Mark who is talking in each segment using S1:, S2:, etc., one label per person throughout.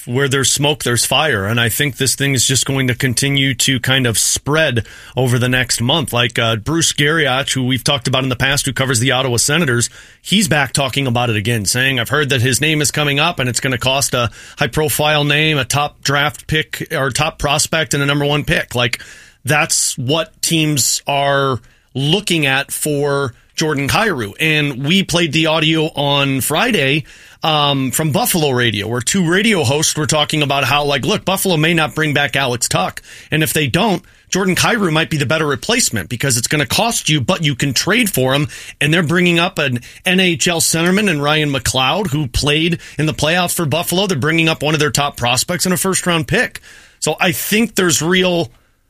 S1: where there's smoke, there's fire. And I think this thing is just going to continue to kind of spread over the next month. Like Bruce Garriott, who we've talked about in the past, who covers the Ottawa Senators, he's back talking about it again, saying, I've heard that his name is coming up and it's going to cost a high-profile name, a top draft pick or top prospect and a number one pick. Like, that's what teams are looking at for Jordan Kyrou. And we played the audio on Friday from Buffalo Radio, where two radio hosts were talking about how, like, look, Buffalo may not bring back Alex Tuch. And if they don't, Jordan Kyrou might be the better replacement because it's going to cost you, but you can trade for him. And they're bringing up an NHL centerman and Ryan McLeod, who played in the playoffs for Buffalo. They're bringing up one of their top prospects and a first-round pick. So I think there's real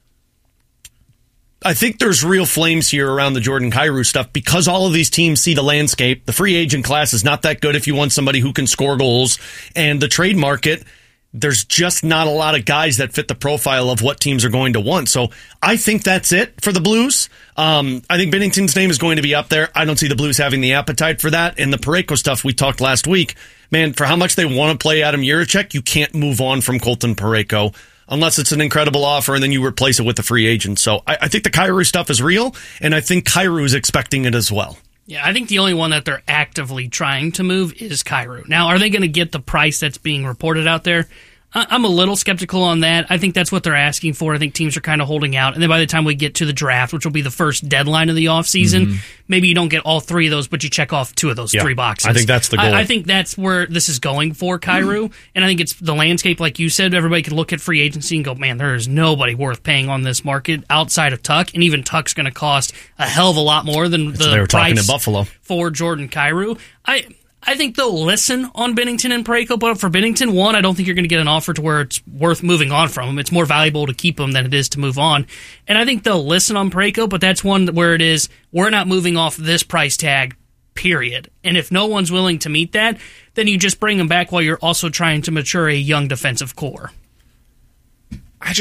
S1: flames here around the Jordan Kyrou stuff because all of these teams see the landscape. The free agent class is not that good if you want somebody who can score goals. And the trade market, there's just not a lot of guys that fit the profile of what teams are going to want. So I think that's it for the Blues. I think Binnington's name is going to be up there. I don't see the Blues having the appetite for that. And the Parayko stuff we talked last week, man, for how much they want to play Adam Jiricek, you can't move on from Colton Parayko unless it's an incredible offer and then you replace it with a free agent. So I think the Kyrou stuff is real, and I think Kyrou is expecting it as well.
S2: Yeah, I think the only one that they're actively trying to move is Kyrou. Now, are they going to get the price that's being reported out there? I'm a little skeptical on that. I think that's what they're asking for. I think teams are kind of holding out. And then by the time we get to the draft, which will be the first deadline of the offseason, maybe you don't get all three of those, but you check off two of those three boxes.
S1: I think that's the goal.
S2: I think that's where this is going for Kyrou. And I think it's the landscape, like you said. Everybody can look at free agency and go, man, there is nobody worth paying on this market outside of Tuch. And even Tuch's going to cost a hell of a lot more than the price
S1: Buffalo
S2: for Jordan Kyrou. I think they'll listen on Binnington and Parayko, but for Binnington, one, I don't think you're going to get an offer to where it's worth moving on from him. It's more valuable to keep him than it is to move on. And I think they'll listen on Parayko, but that's one where it is, we're not moving off this price tag, period. And if no one's willing to meet that, then you just bring him back while you're also trying to mature a young defensive core.
S3: I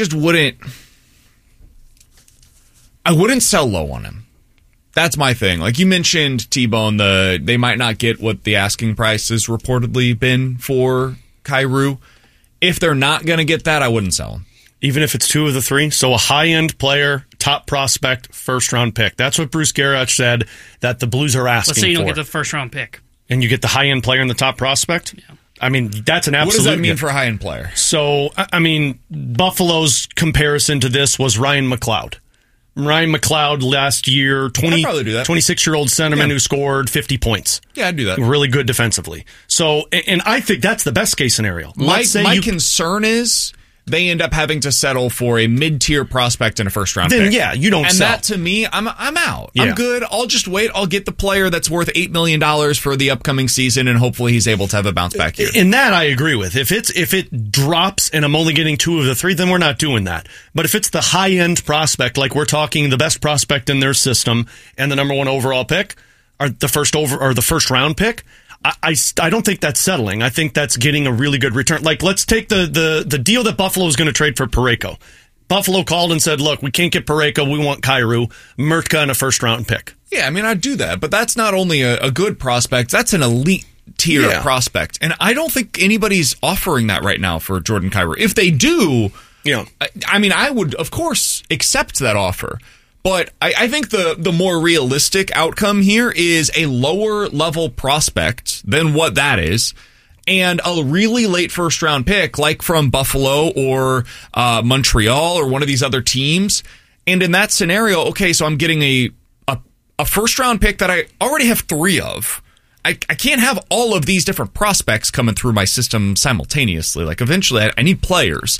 S3: wouldn't sell low on him. That's my thing. Like you mentioned, T-Bone, they might not get what the asking price has reportedly been for Kyrou. If they're not going to get that, I wouldn't sell him.
S1: Even if it's two of the three? So a high-end player, top prospect, first-round pick. That's what Bruce Garriott said that the Blues are asking for.
S2: Let's say you don't get the first-round pick.
S1: And you get the high-end player and the top prospect? Yeah. I mean, that's an absolute...
S3: What does that mean for a high-end player?
S1: So, I mean, Buffalo's comparison to this was Ryan McLeod. Ryan McLeod last year, 26-year-old centerman who scored 50 points.
S3: Yeah, I'd do that.
S1: Really good defensively. So, and I think that's the best case scenario.
S3: My concern is they end up having to settle for a mid-tier prospect and a first-round pick.
S1: Then, yeah, you don't
S3: and
S1: sell.
S3: And that, to me, I'm out.
S1: Yeah.
S3: I'm good. I'll just wait. I'll get the player that's worth $8 million for the upcoming season, and hopefully he's able to have a bounce-back year.
S1: And that I agree with. If it drops and I'm only getting two of the three, then we're not doing that. But if it's the high-end prospect, like we're talking the best prospect in their system and the number one overall pick, or the first-round pick, I don't think that's settling. I think that's getting a really good return. Like, let's take the deal that Buffalo is going to trade for Parayko. Buffalo called and said, look, we can't get Parayko. We want Kyrou, Murtka, and a first-round pick.
S3: Yeah, I mean, I'd do that. But that's not only a good prospect. That's an elite tier prospect. And I don't think anybody's offering that right now for Jordan Kyrou. If they do, I mean, I would, of course, accept that offer. But I think the more realistic outcome here is a lower level prospect than what that is, and a really late first round pick like from Buffalo or Montreal or one of these other teams. And in that scenario, okay, so I'm getting a first round pick that I already have three of. I can't have all of these different prospects coming through my system simultaneously. Like eventually I need players.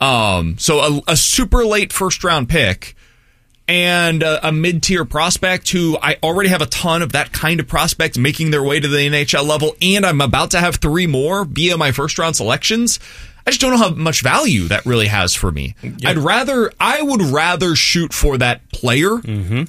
S3: So a super late first round pick and a mid-tier prospect who I already have a ton of that kind of prospect making their way to the NHL level, and I'm about to have three more via my first-round selections. I just don't know how much value that really has for me. Yep. I would rather shoot for that player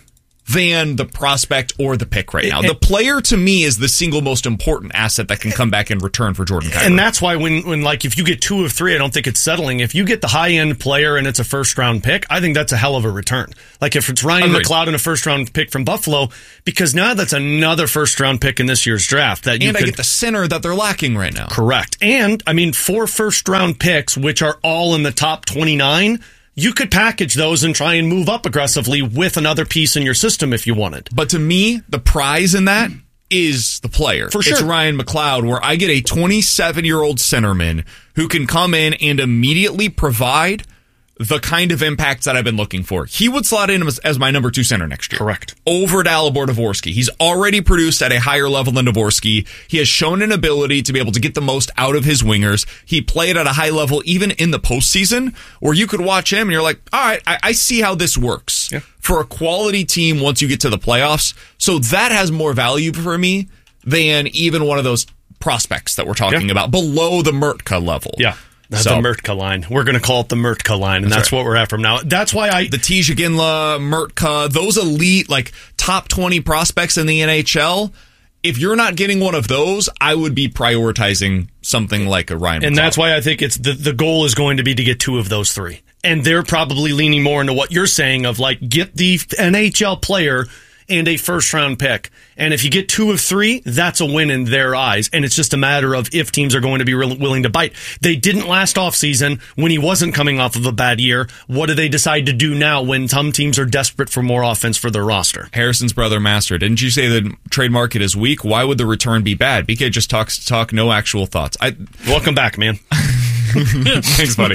S3: than the prospect or the pick right now. The player, to me, is the single most important asset that can come back in return for Jordan Kyrou.
S1: And that's why when like, if you get 2 of 3, I don't think it's settling. If you get the high-end player and it's a first-round pick, I think that's a hell of a return. Like, if it's Ryan McLeod and a first-round pick from Buffalo, because now that's another first-round pick in this year's draft. I
S3: get the center that they're lacking right now.
S1: Correct. And, I mean, 4 first-round picks, which are all in the top 29, you could package those and try and move up aggressively with another piece in your system if you wanted.
S3: But to me, the prize in that is the player.
S1: For sure.
S3: It's Ryan McLeod, where I get a 27-year-old centerman who can come in and immediately provide the kind of impact that I've been looking for. He would slot in as my number 2 center next year.
S1: Correct.
S3: Over Dalibor Dvorsky. He's already produced at a higher level than Dvorsky. He has shown an ability to be able to get the most out of his wingers. He played at a high level even in the postseason, where you could watch him and you're like, all right, I see how this works.
S1: Yeah.
S3: For a quality team once you get to the playoffs. So that has more value for me than even one of those prospects that we're talking about below the Murtka level.
S1: Yeah. That's the Murtka line. We're going to call it the Murtka line, and that's right. What we're at from now. That's why the
S3: Tij Ginla, Murtka, those elite, like, top 20 prospects in the NHL, if you're not getting one of those, I would be prioritizing something like a Ryan McLeod.
S1: And that's why I think it's the goal is going to be to get 2 of those 3. And they're probably leaning more into what you're saying of, like, get the NHL player and a first-round pick. And if you get 2 of 3, that's a win in their eyes. And it's just a matter of if teams are going to be willing to bite. They didn't last offseason when he wasn't coming off of a bad year. What do they decide to do now when some teams are desperate for more offense for their roster?
S3: Harrison's brother, Master, didn't you say the trade market is weak? Why would the return be bad? BK just talks to talk, no actual thoughts.
S1: Welcome back, man.
S3: Thanks, buddy.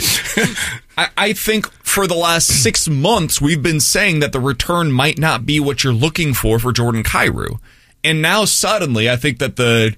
S3: I think for the last 6 months, we've been saying that the return might not be what you're looking for Jordan Kyrou. And now suddenly, I think that the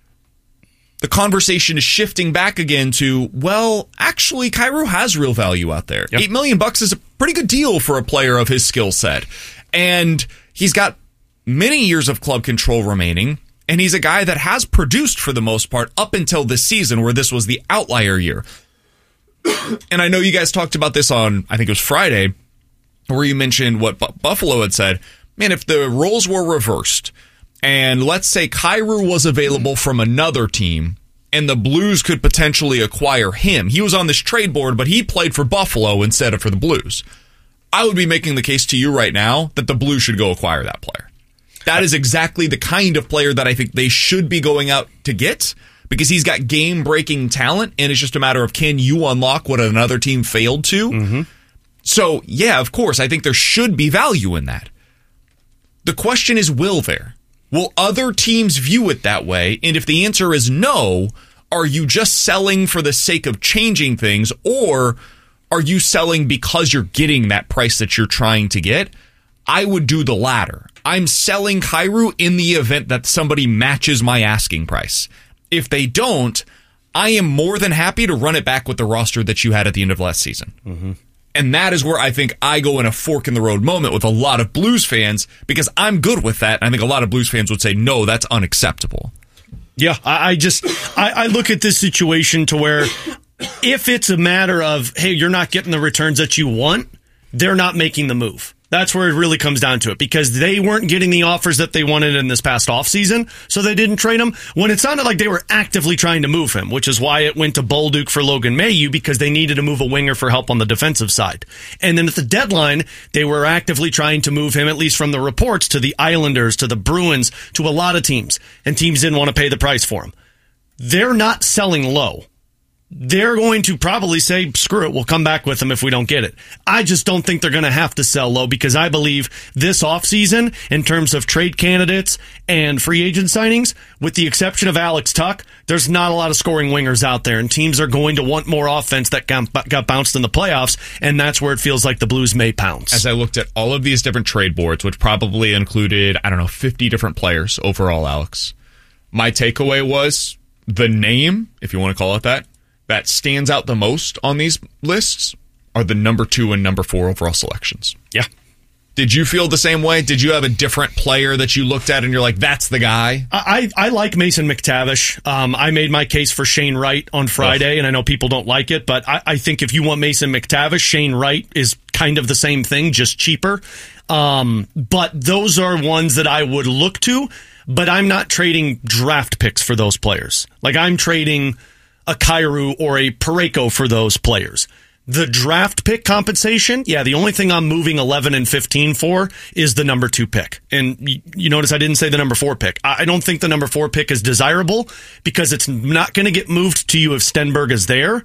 S3: conversation is shifting back again to, well, actually, Kyrou has real value out there. Yep. $8 million is a pretty good deal for a player of his skill set. And he's got many years of club control remaining. And he's a guy that has produced for the most part up until this season, where this was the outlier year. And I know you guys talked about this on, I think it was Friday, where you mentioned what Buffalo had said. Man, if the roles were reversed, and let's say Kyrou was available from another team, and the Blues could potentially acquire him. He was on this trade board, but he played for Buffalo instead of for the Blues. I would be making the case to you right now that the Blues should go acquire that player. That is exactly the kind of player that I think they should be going out to get, because he's got game-breaking talent, and it's just a matter of, can you unlock what another team failed to? Mm-hmm. So, yeah, of course, I think there should be value in that. The question is, will there? Will other teams view it that way? And if the answer is no, are you just selling for the sake of changing things, or are you selling because you're getting that price that you're trying to get? I would do the latter. I'm selling Kyrou in the event that somebody matches my asking price. If they don't, I am more than happy to run it back with the roster that you had at the end of last season. Mm-hmm. And that is where I think I go in a fork-in-the-road moment with a lot of Blues fans, because I'm good with that. I think a lot of Blues fans would say, no, that's unacceptable.
S1: Yeah, I look at this situation to where if it's a matter of, hey, you're not getting the returns that you want, they're not making the move. That's where it really comes down to it, because they weren't getting the offers that they wanted in this past offseason, so they didn't trade him. When it sounded like they were actively trying to move him, which is why it went to Bolduc for Logan Mailloux, because they needed to move a winger for help on the defensive side. And then at the deadline, they were actively trying to move him, at least from the reports, to the Islanders, to the Bruins, to a lot of teams, and teams didn't want to pay the price for him. They're not selling low. They're going to probably say, screw it, we'll come back with them if we don't get it. I just don't think they're going to have to sell low, because I believe this offseason, in terms of trade candidates and free agent signings, with the exception of Alex Tuch, there's not a lot of scoring wingers out there, and teams are going to want more offense that got bounced in the playoffs, and that's where it feels like the Blues may pounce.
S3: As I looked at all of these different trade boards, which probably included, 50 different players overall, Alex, my takeaway was the name, if you want to call it that stands out the most on these lists are the number 2 and number 4 overall selections.
S1: Yeah.
S3: Did you feel the same way? Did you have a different player that you looked at and you're like, that's the guy?
S1: I like Mason McTavish. I made my case for Shane Wright on Friday, and I know people don't like it, but I think if you want Mason McTavish, Shane Wright is kind of the same thing, just cheaper. But those are ones that I would look to, but I'm not trading draft picks for those players. Like, I'm trading a Kyrou or a Parayko for those players. The draft pick compensation, the only thing I'm moving 11 and 15 for is the number 2 pick. And you notice I didn't say the number 4 pick. I don't think the number 4 pick is desirable because it's not going to get moved to you if Stenberg is there,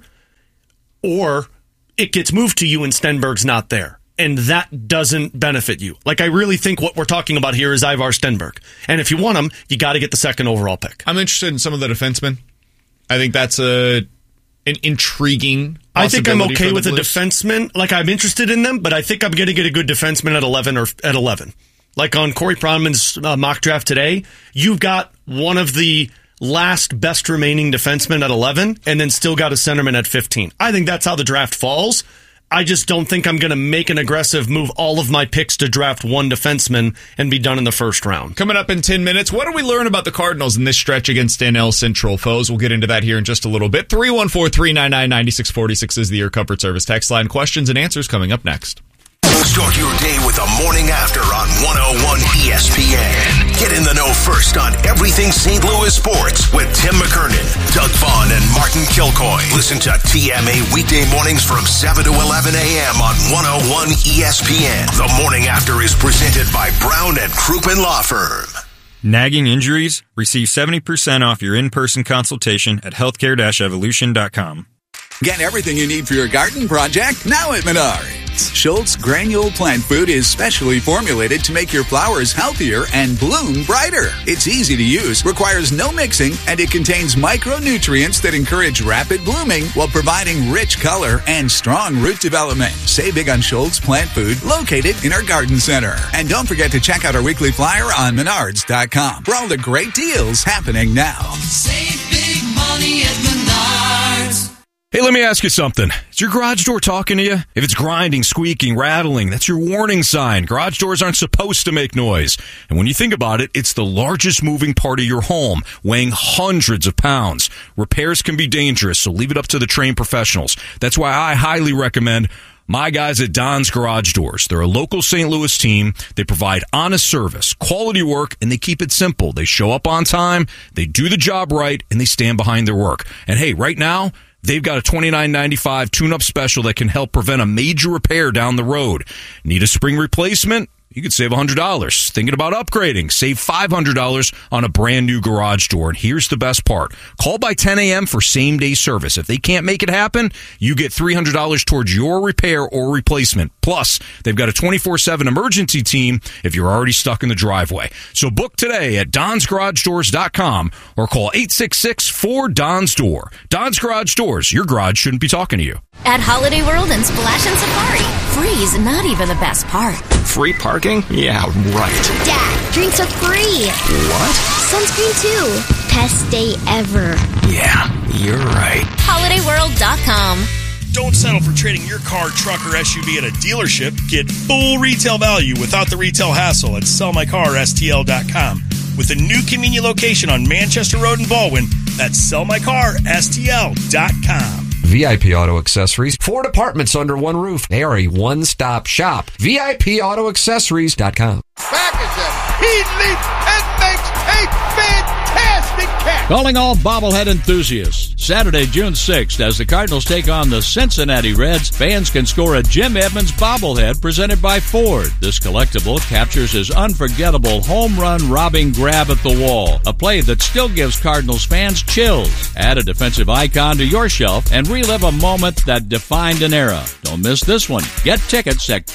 S1: or it gets moved to you and Stenberg's not there. And that doesn't benefit you. Like, I really think what we're talking about here is Ivar Stenberg. And if you want him, you got to get the second overall pick.
S3: I'm interested in some of the defensemen. I think that's an intriguing
S1: I think I'm okay with a defenseman. Like, I'm interested in them, but I think I'm going to get a good defenseman at 11 or at 11. Like on Corey Pronman's mock draft today, you've got one of the last best remaining defensemen at 11 and then still got a centerman at 15. I think that's how the draft falls. I just don't think I'm going to make an aggressive move all of my picks to draft one defenseman and be done in the first round.
S3: Coming up in 10 minutes, what do we learn about the Cardinals in this stretch against NL Central foes? We'll get into that here in just a little bit. 314-399-9646 is the Air Comfort Service text line. Questions and answers coming up next.
S4: Start your day with the morning after on 101 ESPN. Get in the know first on everything St. Louis sports with Tim McKernan, Doug Vaughn, and Martin Kilcoy. Listen to TMA weekday mornings from 7 to 11 a.m. on 101 ESPN. The morning after is presented by Brown and Crouppen Law Firm.
S5: Nagging injuries? Receive 70% off your in-person consultation at healthcare-evolution.com.
S6: Get everything you need for your garden project now at Menards. Schultz Granule Plant Food is specially formulated to make your flowers healthier and bloom brighter. It's easy to use, requires no mixing, and it contains micronutrients that encourage rapid blooming while providing rich color and strong root development. Save big on Schultz Plant Food, located in our garden center. And don't forget to check out our weekly flyer on Menards.com for all the great deals happening now.
S7: Save big money at Menards.
S8: Hey, let me ask you something. Is your garage door talking to you? If it's grinding, squeaking, rattling, that's your warning sign. Garage doors aren't supposed to make noise. And when you think about it, it's the largest moving part of your home, weighing hundreds of pounds. Repairs can be dangerous, so leave it up to the trained professionals. That's why I highly recommend my guys at Don's Garage Doors. They're a local St. Louis team. They provide honest service, quality work, and they keep it simple. They show up on time, they do the job right, and they stand behind their work. And hey, right now, they've got a $29.95 tune-up special that can help prevent a major repair down the road. Need a spring replacement? You could save $100. Thinking about upgrading? Save $500 on a brand new garage door. And here's the best part. Call by 10 a.m. for same-day service. If they can't make it happen, you get $300 towards your repair or replacement. Plus, they've got a 24/7 emergency team if you're already stuck in the driveway. So book today at donsgaragedoors.com or call 866-4DONS-DOOR. Don's Garage Doors. Your garage shouldn't be talking to you.
S9: At Holiday World and Splash and Safari, free is not even the best part.
S10: Free parking? Yeah, right.
S9: Dad, drinks are free.
S10: What?
S9: Sunscreen too. Best day ever.
S10: Yeah, you're right.
S9: HolidayWorld.com.
S11: Don't settle for trading your car, truck, or SUV at a dealership. Get full retail value without the retail hassle at sellmycarstl.com. With a new convenient location on Manchester Road in Baldwin, that's sellmycarstl.com.
S12: VIP Auto Accessories. 4 departments under one roof. They are a one-stop shop. VIPAutoAccessories.com.
S13: Back is it. He leaps and makes a fantastic catch.
S14: Calling all bobblehead enthusiasts. Saturday, June 6th, as the Cardinals take on the Cincinnati Reds, fans can score a Jim Edmonds bobblehead presented by Ford. This collectible captures his unforgettable home run robbing grab at the wall, a play that still gives Cardinals fans chills. Add a defensive icon to your shelf and relive a moment that defined an era. Don't miss this one. Get tickets at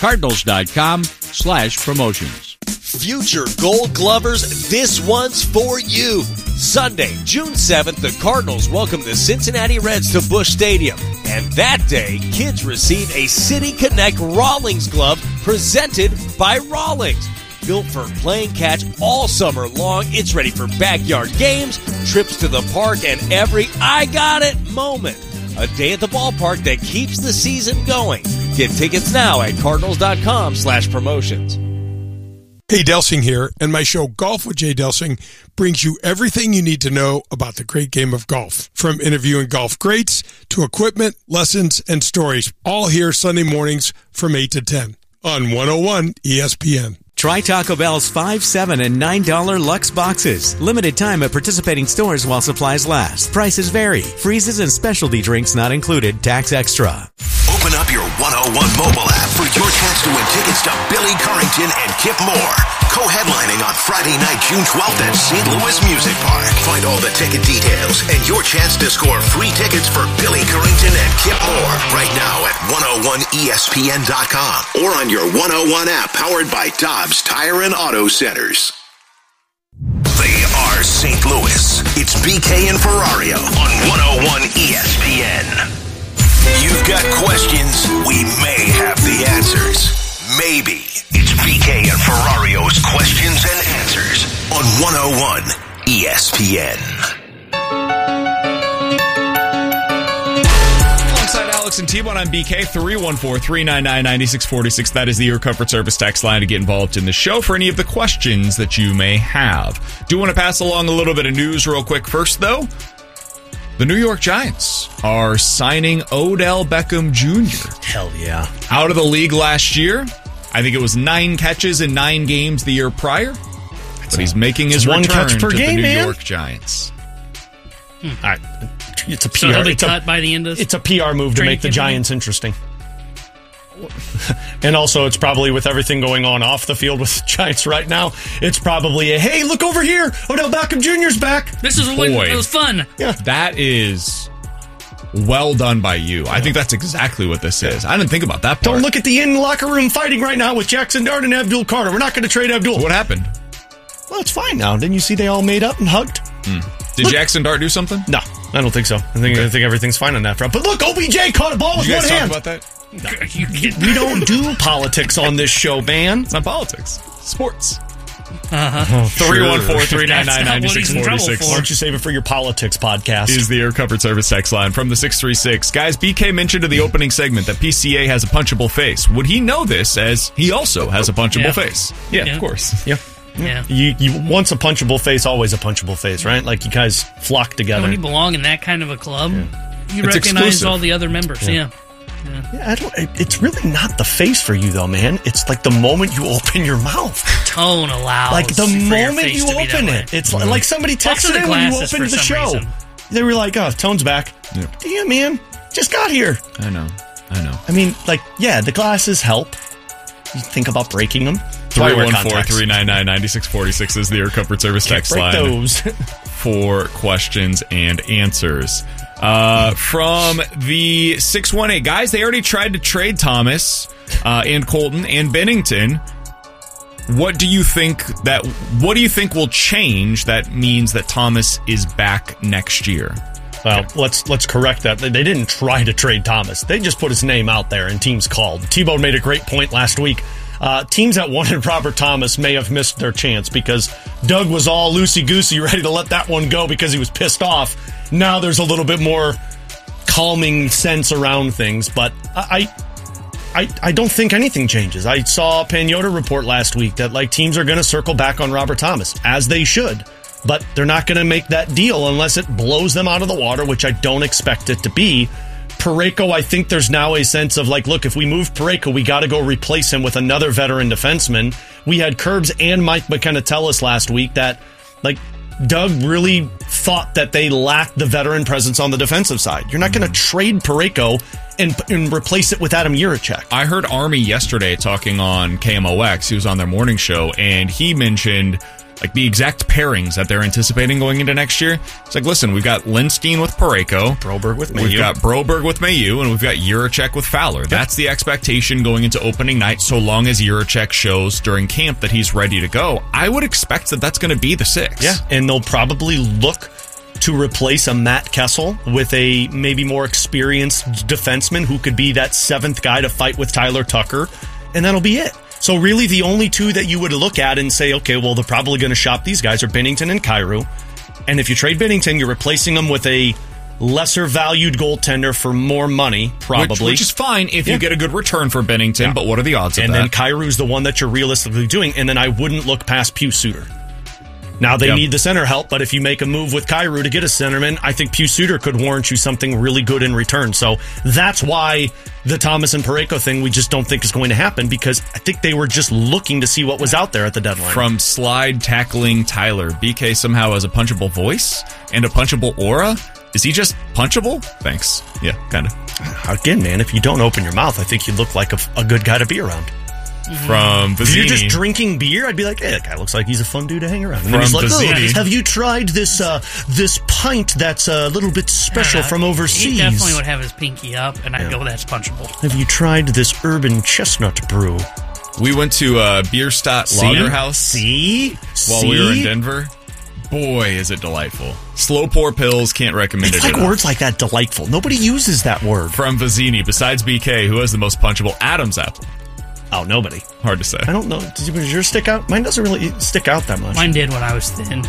S14: cardinals.com/promotions.
S15: Future Gold Glovers, this one's for you. Sunday, June 7th, the Cardinals welcome the Cincinnati Reds to Busch Stadium. And that day, kids receive a City Connect Rawlings glove presented by Rawlings. Built for playing catch all summer long, it's ready for backyard games, trips to the park, and every I got it moment. A day at the ballpark that keeps the season going. Get tickets now at cardinals.com/promotions.
S16: Hey, Delsing here, and my show Golf with Jay Delsing brings you everything you need to know about the great game of golf. From interviewing golf greats to equipment, lessons, and stories. All here Sunday mornings from 8 to 10 on 101 ESPN.
S17: Try Taco Bell's $5, $7, and $9 Lux boxes. Limited time at participating stores while supplies last. Prices vary. Freezes and specialty drinks not included. Tax extra.
S4: Open up your 101 mobile app for your chance to win tickets to Billy Currington and Kip Moore. Co-headlining on Friday night, June 12th at St. Louis Music Park. Find all the ticket details and your chance to score free tickets for Billy Currington and Kip Moore right now at 101ESPN.com or on your 101 app powered by Dobbs Tire and Auto Centers. They are St. Louis. It's BK and Ferrario on 101 ESPN. You've got questions, we may have the answers. Maybe. It's BK and Ferrario's Questions and Answers on 101 ESPN.
S3: Alongside Alex and T-Bone, I'm BK, 314-399-9646. That is the Air Comfort Service text line to get involved in the show for any of the questions that you may have. Do want to pass along a little bit of news real quick first, though. The New York Giants are signing Odell Beckham Jr.
S1: Hell yeah.
S3: Out of the league last year. I think it was 9 catches in 9 games the year prior. But he's making his return
S1: catch per
S3: to
S1: game,
S3: the New
S1: man.
S3: York Giants.
S1: It's a PR.
S2: So he'll be cut by the end of
S1: It's a PR move to make the Giants interesting. And also, it's probably with everything going on off the field with the Giants right now, it's probably a, hey, look over here, Odell Beckham Jr.'s back.
S2: This is when it was fun.
S1: Yeah.
S3: That is well done by you. I think that's exactly what this is. I didn't think about that part.
S1: Don't look at the in-locker room fighting right now with Jackson Dart and Abdul Carter. We're not going to trade Abdul.
S3: What happened?
S1: Well, it's fine now. Didn't you see they all made up and hugged?
S3: Did Jackson Dart do something?
S1: No, I don't think so. I think everything's fine on that front. But look, OBJ caught a ball with one hand.
S3: Talk about that?
S1: No. We don't do politics on this show, man.
S3: It's not politics. Sports.
S1: 314-399-9646. Why don't you save it for your politics podcast?
S3: Is the Air Comfort Service text line from the 636. Guys, BK mentioned in the opening segment that PCA has a punchable face. Would he know this as he also has a punchable face? Yeah, of course.
S1: Yeah. You once a punchable face, always a punchable face, right? Like you guys flock together.
S2: When you belong in that kind of a club, you
S1: It's
S2: recognize
S1: exclusive.
S2: all the other members. Yeah.
S1: It's really not the face for you, though, man. It's like the moment you open your mouth.
S2: Tone allows.
S1: Like the
S2: for your
S1: moment
S2: face
S1: you
S2: to be that
S1: open
S2: way.
S1: it. It's like somebody
S2: Also
S1: texted
S2: the
S1: in when you
S2: glasses
S1: opened
S2: for
S1: the
S2: some
S1: show.
S2: reason.
S1: They were like, oh, Tone's back. Damn, man. Just got here.
S3: I know.
S1: I mean, like, yeah, the glasses help. You think about breaking them.
S3: 314-399-9646 is the Air Comfort Service text
S1: break
S3: line
S1: those.
S3: for questions and answers. From the 618 guys, they already tried to trade Thomas and Colton and Bennington. What do you think will change that means that Thomas is back next year?
S1: Well, let's correct that. They didn't try to trade Thomas. They just put his name out there and teams called. T-Bone made a great point last week. Teams that wanted Robert Thomas may have missed their chance because Doug was all loosey-goosey, ready to let that one go because he was pissed off. Now there's a little bit more calming sense around things, but I don't think anything changes. I saw Pagnotta report last week that teams are going to circle back on Robert Thomas, as they should. But they're not going to make that deal unless it blows them out of the water, which I don't expect it to be. Parayko, I think there's now a sense of look, if we move Parayko, we got to go replace him with another veteran defenseman. We had Curbs and Mike McKenna tell us last week that Doug really thought that they lacked the veteran presence on the defensive side. You're not going to trade Parayko and replace it with Adam Jiricek.
S3: I heard Army yesterday talking on KMOX. He was on their morning show, and he mentioned the exact pairings that they're anticipating going into next year. It's listen, we've got Lindstein with Parayko,
S1: Broberg with Mayu.
S3: We've got Broberg with Mayu, and we've got Jiricek with Fowler. Yep. That's the expectation going into opening night, so long as Jiricek shows during camp that he's ready to go. I would expect that that's going to be the 6.
S1: Yeah, and they'll probably look to replace a Matt Kessel with a maybe more experienced defenseman who could be that 7th guy to fight with Tyler Tucker, and that'll be it. So really the only two that you would look at and say, okay, well, they're probably going to shop these guys are Bennington and Kyrou. And if you trade Bennington, you're replacing them with a lesser valued goaltender for more money, probably.
S3: Which is fine if you get a good return for Binnington, but what are the odds of that?
S1: And then Kyrou's the one that you're realistically doing, and then I wouldn't look past Pius Suter. Now, they need the center help, but if you make a move with Kyrou to get a centerman, I think Pius Suter could warrant you something really good in return. So that's why the Thomas and Parayko thing we just don't think is going to happen, because I think they were just looking to see what was out there at the deadline.
S3: From slide tackling Tyler, BK somehow has a punchable voice and a punchable aura. Is he just punchable? Thanks. Yeah, kind of.
S1: Again, man, if you don't open your mouth, I think you look like a good guy to be around.
S3: From Vizzini.
S1: If you're just drinking beer, I'd be like, hey, that guy looks like he's a fun dude to hang around. And
S3: From
S1: he's like,
S3: Vizzini.
S1: have you tried this pint that's a little bit special from overseas?
S2: He definitely would have his pinky up, and I'd go, that's punchable.
S1: Have you tried this urban chestnut brew?
S3: We went to Bierstadt Lager House while we were in Denver. Boy, is it delightful. Slow pour pills, can't recommend
S1: it's
S3: it
S1: like
S3: enough.
S1: Words like that, delightful. Nobody uses that word.
S3: From Vizzini, besides BK, who has the most punchable? Adam's apple.
S1: Oh, nobody.
S3: Hard to say.
S1: I don't know. Does yours stick out? Mine doesn't really stick out that much.
S2: Mine did when I was thin.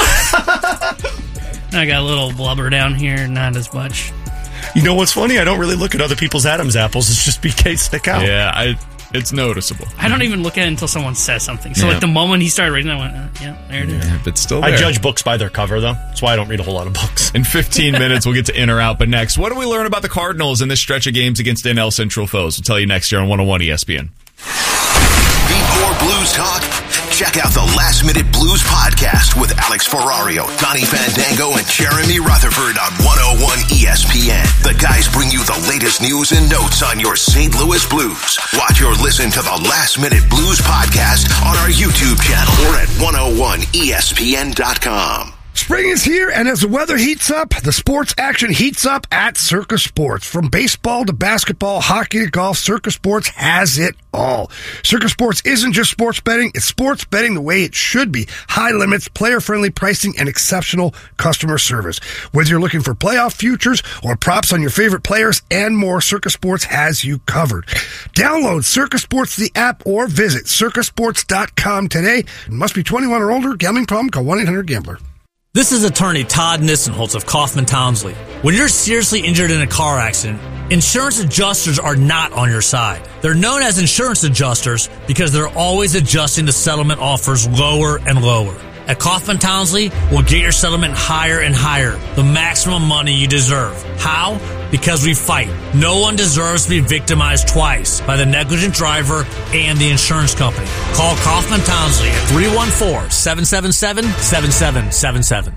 S2: I got a little blubber down here, not as much.
S1: You know what's funny? I don't really look at other people's Adam's apples. It's just BK stick out.
S3: Yeah, it's noticeable.
S2: I don't even look at it until someone says something. So, like, the moment he started reading, I went, there it is.
S3: Yeah, but still there.
S1: I judge books by their cover, though. That's why I don't read a whole lot of books.
S3: In 15 minutes, we'll get to in or out. But next, what do we learn about the Cardinals in this stretch of games against NL Central foes? We'll tell you next year on 101 ESPN.
S4: Need more blues talk? Check out the Last Minute Blues podcast with Alex Ferrario, Donnie Fandango, and Jeremy Rutherford on 101 ESPN. The guys bring you the latest news and notes on your St. Louis Blues. Watch or listen to the Last Minute Blues podcast on our YouTube channel or at 101ESPN.com.
S18: Spring is here, and as the weather heats up, the sports action heats up at Circa Sports. From baseball to basketball, hockey to golf, Circa Sports has it all. Circa Sports isn't just sports betting, it's sports betting the way it should be. High limits, player-friendly pricing, and exceptional customer service. Whether you're looking for playoff futures or props on your favorite players and more, Circa Sports has you covered. Download Circa Sports, the app, or visit circasports.com today. It must be 21 or older. Gambling problem? Call 1-800-GAMBLER.
S19: This is attorney Todd Nissenholtz of Kaufman Townsley. When you're seriously injured in a car accident, insurance adjusters are not on your side. They're known as insurance adjusters because they're always adjusting the settlement offers lower and lower. At Kaufman Townsley, we'll get your settlement higher and higher, the maximum money you deserve. How? Because we fight. No one deserves to be victimized twice by the negligent driver and the insurance company. Call Kaufman Townsley at 314-777-7777.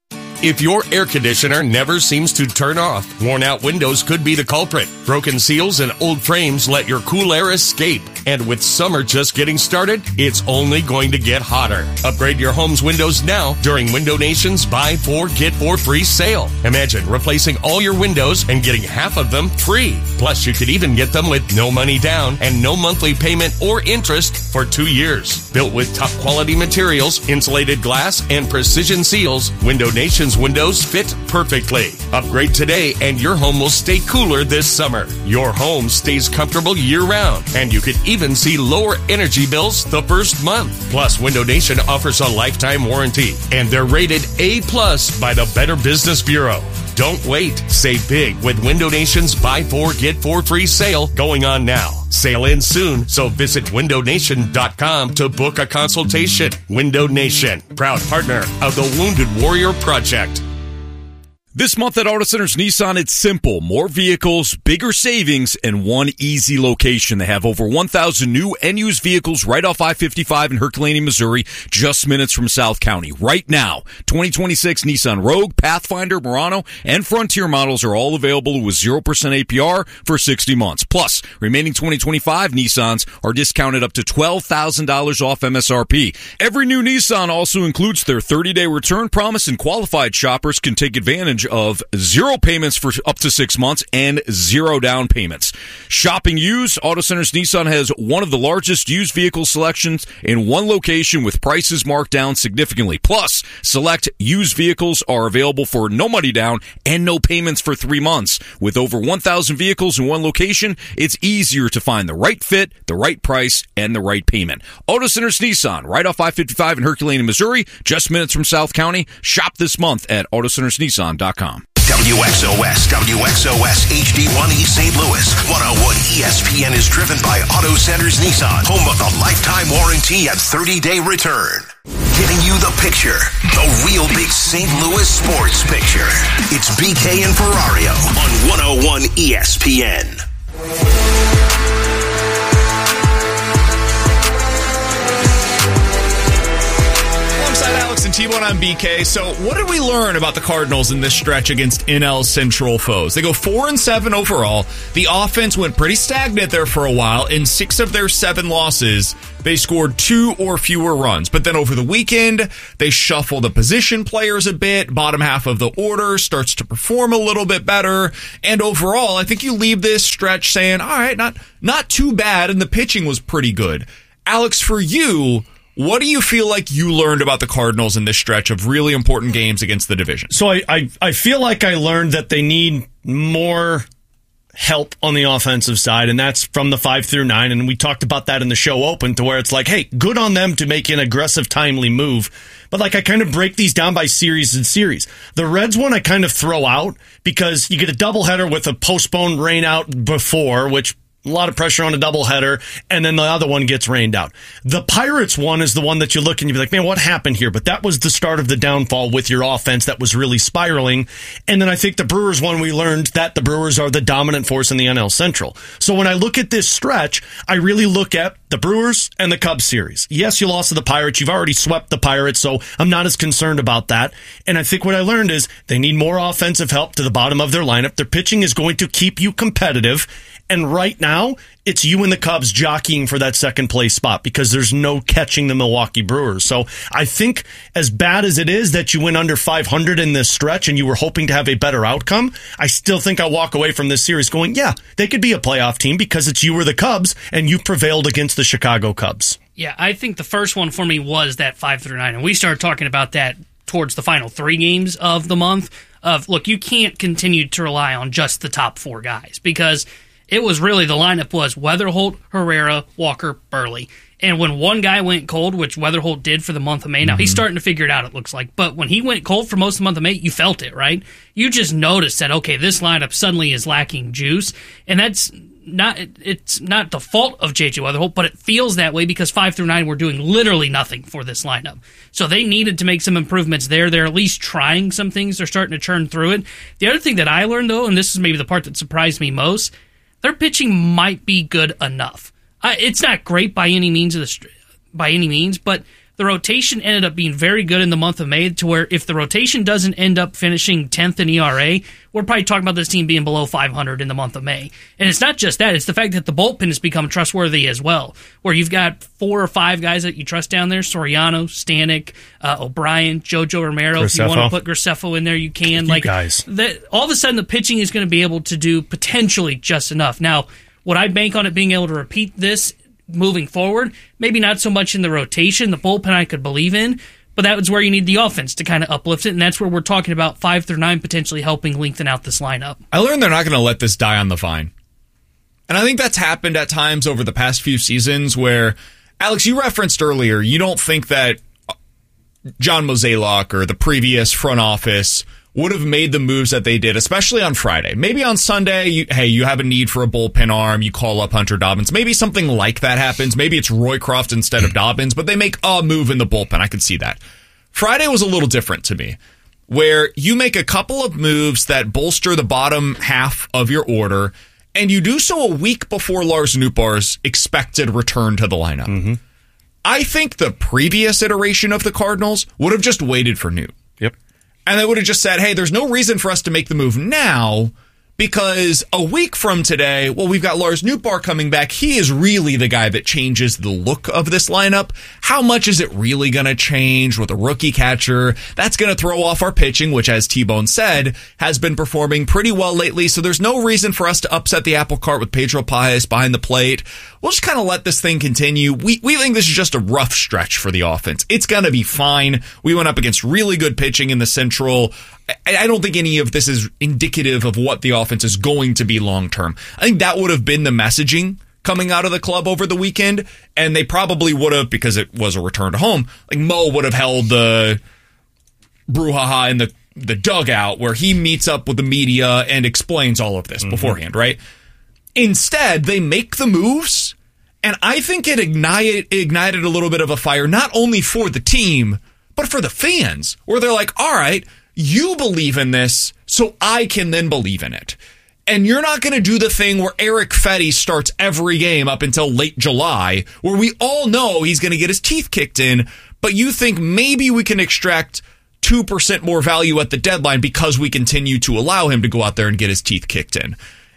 S20: If your air conditioner never seems to turn off, worn out windows could be the culprit. Broken seals and old frames let your cool air escape. And with summer just getting started, it's only going to get hotter. Upgrade your home's windows now during Window Nation's Buy 4, Get 4 free sale. Imagine replacing all your windows and getting half of them free. Plus, you could even get them with no money down and no monthly payment or interest for 2 years. Built with top quality materials, insulated glass, and precision seals, Window Nation's windows fit perfectly. Upgrade today and your home will stay cooler this summer. Your home stays comfortable year-round, and you could even see lower energy bills the first month. Plus, Window Nation offers a lifetime warranty, and they're rated A+ by the Better Business Bureau. Don't wait. Save big with Window Nation's Buy 4, Get 4 free sale going on now. Sale ends soon, so visit windownation.com to book a consultation. Window Nation, proud partner of the Wounded Warrior Project.
S8: This month at Auto Centers Nissan, it's simple. More vehicles, bigger savings, and one easy location. They have over 1,000 new and used vehicles right off I-55 in Herculaneum, Missouri, just minutes from South County. Right now, 2026 Nissan Rogue, Pathfinder, Murano, and Frontier models are all available with 0% APR for 60 months. Plus, remaining 2025 Nissans are discounted up to $12,000 off MSRP. Every new Nissan also includes their 30-day return promise, and qualified shoppers can take advantage of 0 payments for up to 6 months and 0 down payments. Shopping used, Auto Centers Nissan has one of the largest used vehicle selections in one location with prices marked down significantly. Plus, select used vehicles are available for no money down and no payments for 3 months. With over 1,000 vehicles in one location, it's easier to find the right fit, the right price, and the right payment. Auto Centers Nissan, right off I-55 in Herculaneum, Missouri, just minutes from South County. Shop this month at autocentersnissan.com.
S4: WXOS, WXOS HD1 East St. Louis. 101 ESPN is driven by Auto Centers Nissan, home of the lifetime warranty and 30-day return. Giving you the picture, the real big St. Louis sports picture. It's BK and Ferrario on 101 ESPN.
S3: Alongside Alex and T-Bone, I'm BK. So what did we learn about the Cardinals in this stretch against NL Central foes? They go 4-7 overall. The offense went pretty stagnant there for a while. In 6 of their 7 losses, they scored 2 or fewer runs. But then over the weekend, they shuffle the position players a bit. Bottom half of the order starts to perform a little bit better. And overall, I think you leave this stretch saying, all right, not too bad, and the pitching was pretty good. Alex, for you, what do you feel like you learned about the Cardinals in this stretch of really important games against the division?
S1: So I feel like I learned that they need more help on the offensive side, and that's from the 5 through 9. And we talked about that in the show open, to where it's like, hey, good on them to make an aggressive, timely move. But like, I kind of break these down by series and series. The Reds one I kind of throw out because you get a doubleheader with a postponed rain out before, which a lot of pressure on a doubleheader, and then the other one gets rained out. The Pirates one is the one that you look and you be like, man, what happened here? But that was the start of the downfall with your offense that was really spiraling. And then I think the Brewers one, we learned that the Brewers are the dominant force in the NL Central. So when I look at this stretch, I really look at the Brewers and the Cubs series. Yes, you lost to the Pirates. You've already swept the Pirates, so I'm not as concerned about that. And I think what I learned is they need more offensive help to the bottom of their lineup. Their pitching is going to keep you competitive. And right now, it's you and the Cubs jockeying for that second place spot because there's no catching the Milwaukee Brewers. So I think as bad as it is that you went under 500 in this stretch and you were hoping to have a better outcome, I still think I'll walk away from this series going, yeah, they could be a playoff team because it's you or the Cubs and you prevailed against the Chicago Cubs.
S2: Yeah, I think the first one for me was that 5 through 9. And we started talking about that towards the final 3 games of the month of, look, you can't continue to rely on just the top 4 guys because it was really, the lineup was Weatherholt, Herrera, Walker, Burley. And when one guy went cold, which Weatherholt did for the month of May, now he's starting to figure it out, it looks like. But when he went cold for most of the month of May, you felt it, right? You just noticed that, okay, this lineup suddenly is lacking juice. And it's not the fault of J.J. Weatherholt, but it feels that way because 5 through 9 were doing literally nothing for this lineup. So they needed to make some improvements there. They're at least trying some things. They're starting to churn through it. The other thing that I learned, though, and this is maybe the part that surprised me most, their pitching might be good enough. It's not great by any means, but the rotation ended up being very good in the month of May, to where if the rotation doesn't end up finishing 10th in ERA, we're probably talking about this team being below 500 in the month of May. And it's not just that, it's the fact that the bullpen has become trustworthy as well, where you've got 4 or 5 guys that you trust down there, Soriano, Stanek, O'Brien, Jojo Romero. If you want to put Graceffo in there, you can.
S1: Guys.
S2: All of a sudden, the pitching is going to be able to do potentially just enough. Now, would I bank on it being able to repeat this moving forward? Maybe not so much in the rotation. The bullpen I could believe in, but that was where you need the offense to kind of uplift it, and that's where we're talking about 5 through 9 potentially helping lengthen out this lineup.
S3: I learned they're not going to let this die on the vine. And I think that's happened at times over the past few seasons where, Alex, you referenced earlier, you don't think that John Mozeliak or the previous front office would have made the moves that they did, especially on Friday. Maybe on Sunday, you have a need for a bullpen arm, you call up Hunter Dobbins. Maybe something like that happens. Maybe it's Roycroft instead of Dobbins, but they make a move in the bullpen. I could see that. Friday was a little different to me, where you make a couple of moves that bolster the bottom half of your order, and you do so a week before Lars Nootbaar's expected return to the lineup. I think the previous iteration of the Cardinals would have just waited for Noot.
S1: Yep.
S3: And they would have just said, hey, there's no reason for us to make the move now because a week from today, well, we've got Lars Nootbaar coming back. He is really the guy that changes the look of this lineup. How much is it really going to change with a rookie catcher? That's going to throw off our pitching, which, as T-Bone said, has been performing pretty well lately. So there's no reason for us to upset the apple cart with Pedro Paez behind the plate. We'll just kind of let this thing continue. We think this is just a rough stretch for the offense. It's going to be fine. We went up against really good pitching in the Central. I don't think any of this is indicative of what the offense is going to be long term. I think that would have been the messaging coming out of the club over the weekend, and they probably would have, because it was a return to home, like Mo would have held the brouhaha in the the dugout where he meets up with the media and explains all of this beforehand, right? Instead, they make the moves, and I think it ignited a little bit of a fire, not only for the team, but for the fans, where they're like, all right, you believe in this, so I can then believe in it. And you're not going to do the thing where Eric Fetty starts every game up until late July, where we all know he's going to get his teeth kicked in, but you think maybe we can extract 2% more value at the deadline because we continue to allow him to go out there and get his teeth kicked in.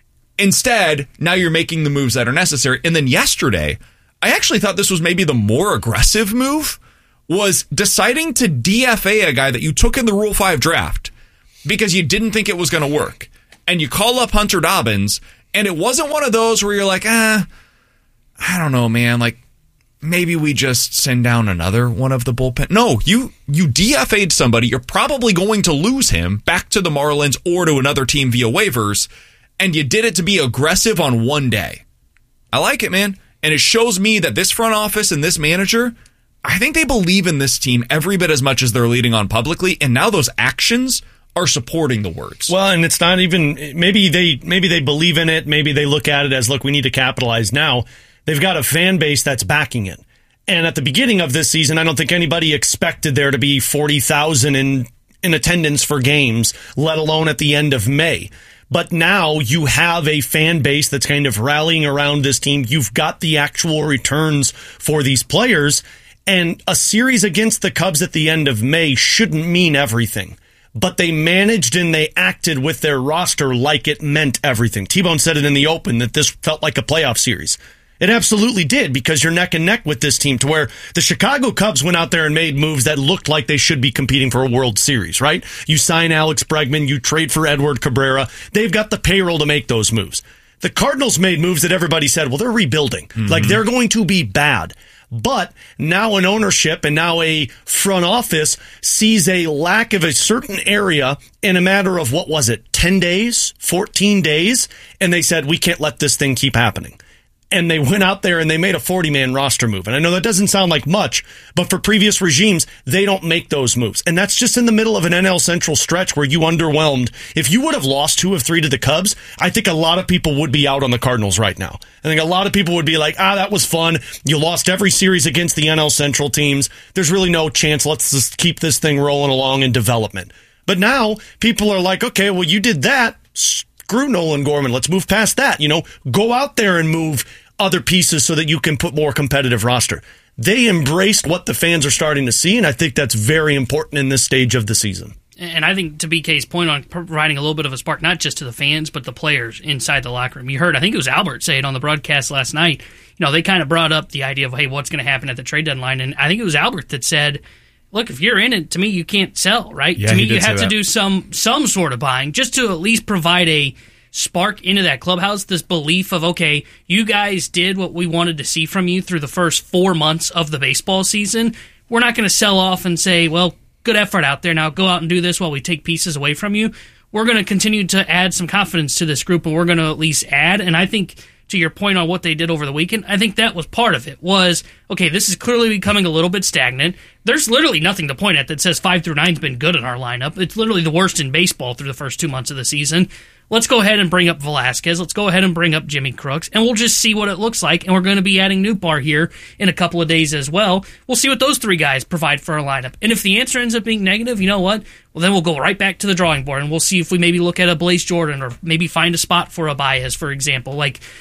S3: Instead, now you're making the moves that are necessary. And then yesterday, I actually thought this was maybe the more aggressive move, was deciding to DFA a guy that you took in the Rule 5 draft because you didn't think it was going to work. And you call up Hunter Dobbins, and it wasn't one of those where you're like, I don't know, man, like, maybe we just send down another one of the bullpen. No, you DFA'd somebody. You're probably going to lose him back to the Marlins or to another team via waivers, and you did it to be aggressive on one day. I like it, man. And it shows me that this front office and this manager, I think they believe in this team every bit as much as they're leading on publicly, and now those actions are supporting the words.
S1: Well, and it's not even, maybe they believe in it, maybe they look at it as, look, we need to capitalize now. They've got a fan base that's backing it. And at the beginning of this season, I don't think anybody expected there to be 40,000 in attendance for games, let alone at the end of May. But now you have a fan base that's kind of rallying around this team. You've got the actual returns for these players. And a series against the Cubs at the end of May shouldn't mean everything. But they managed and they acted with their roster like it meant everything. T-Bone said it in the open that this felt like a playoff series. It absolutely did, because you're neck and neck with this team, to where the Chicago Cubs went out there and made moves that looked like they should be competing for a World Series, right? You sign Alex Bregman, you trade for Edward Cabrera. They've got the payroll to make those moves. The Cardinals made moves that everybody said, well, they're rebuilding. Like, they're going to be bad. But now an ownership and now a front office sees a lack of a certain area in a matter of, 10 days, 14 days? And they said, we can't let this thing keep happening. And they went out there and they made a 40-man roster move. And I know that doesn't sound like much, but for previous regimes, they don't make those moves. And that's just in the middle of an NL Central stretch where you underwhelmed. If you would have lost 2 of 3 to the Cubs, I think a lot of people would be out on the Cardinals right now. I think a lot of people would be like, that was fun. You lost every series against the NL Central teams. There's really no chance. Let's just keep this thing rolling along in development. But now people are like, okay, well, you did that. Screw Nolan Gorman. Let's move past that. Go out there and move other pieces so that you can put more competitive roster. They embraced what the fans are starting to see, and I think that's very important in this stage of the season.
S2: And I think, to BK's point on providing a little bit of a spark, not just to the fans, but the players inside the locker room. You heard, I think it was Albert say it on the broadcast last night. They kind of brought up the idea of, hey, what's going to happen at the trade deadline? And I think it was Albert that said, look, if you're in it, to me, you can't sell, right?
S3: Yeah,
S2: to me, you have to do some sort of buying just to at least provide a spark into that clubhouse, this belief of, okay, you guys did what we wanted to see from you through the first 4 months of the baseball season. We're not going to sell off and say, well, good effort out there. Now go out and do this while we take pieces away from you. We're going to continue to add some confidence to this group, and we're going to at least add. And I think, to your point on what they did over the weekend, I think that was part of it, was, okay, this is clearly becoming a little bit stagnant. There's literally nothing to point at that says 5 through 9's been good in our lineup. It's literally the worst in baseball through the first 2 months of the season. Let's go ahead and bring up Velasquez. Let's go ahead and bring up Jimmy Crooks, and we'll just see what it looks like. And we're going to be adding Nootbaar here in a couple of days as well. We'll see what those 3 guys provide for our lineup. And if the answer ends up being negative, you know what? Well, then we'll go right back to the drawing board, and we'll see if we maybe look at a Blaze Jordan or maybe find a spot for a Baez, for example.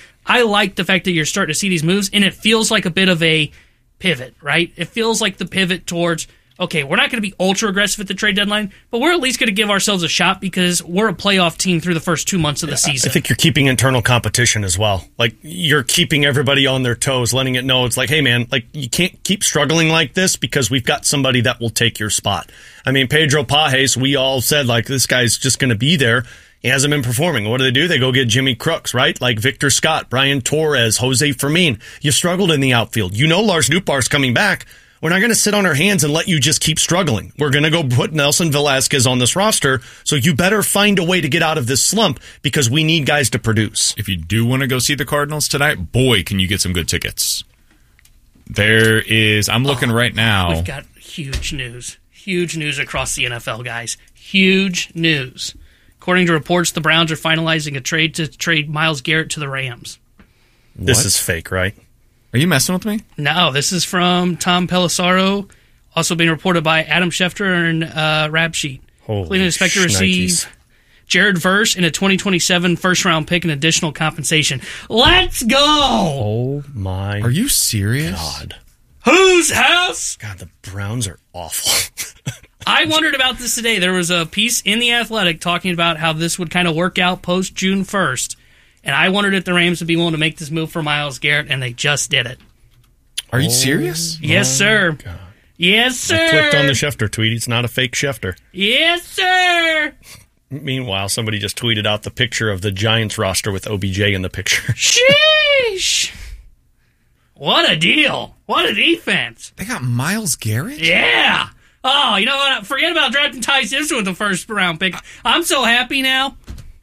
S2: I like the fact that you're starting to see these moves, and it feels like a bit of a pivot, right? It feels like the pivot towards, okay, we're not going to be ultra aggressive at the trade deadline, but we're at least going to give ourselves a shot because we're a playoff team through the first 2 months of the season.
S1: I think you're keeping internal competition as well. You're keeping everybody on their toes, letting it know it's like, hey, man, you can't keep struggling like this because we've got somebody that will take your spot. I mean, Pedro Pajes, we all said, this guy's just going to be there. He hasn't been performing. What do? They go get Jimmy Crooks, right? Like Victor Scott, Brian Torres, Jose Fermin. You struggled in the outfield. Lars Nootbaar's coming back. We're not going to sit on our hands and let you just keep struggling. We're going to go put Nelson Velasquez on this roster, so you better find a way to get out of this slump because we need guys to produce.
S3: If you do want to go see the Cardinals tonight, boy, can you get some good tickets. I'm looking right now.
S2: We've got huge news. Huge news across the NFL, guys. Huge news. According to reports, the Browns are finalizing a trade to trade Myles Garrett to the Rams.
S1: This is fake, right?
S3: Are you messing with me?
S2: No, this is from Tom Pelissero, also being reported by Adam Schefter and Rab Sheet. Cleveland expect to receive Jared Verse in a 2027 first-round pick and additional compensation. Let's go!
S1: Oh, my
S3: Are you serious?
S1: God.
S2: Whose house?
S1: God, the Browns are awful.
S2: I wondered about this today. There was a piece in The Athletic talking about how this would kind of work out post-June 1st. And I wondered if the Rams would be willing to make this move for Myles Garrett, and they just did it.
S3: Are you serious?
S2: Yes, sir. God. Yes, sir.
S1: I clicked on the Schefter tweet. It's not a fake Schefter.
S2: Yes, sir.
S1: Meanwhile, somebody just tweeted out the picture of the Giants roster with OBJ in the picture.
S2: Sheesh. What a deal. What a defense.
S3: They got Myles Garrett?
S2: Yeah. Oh, you know what? Forget about drafting Ty Simpson with the first-round pick. I'm so happy now.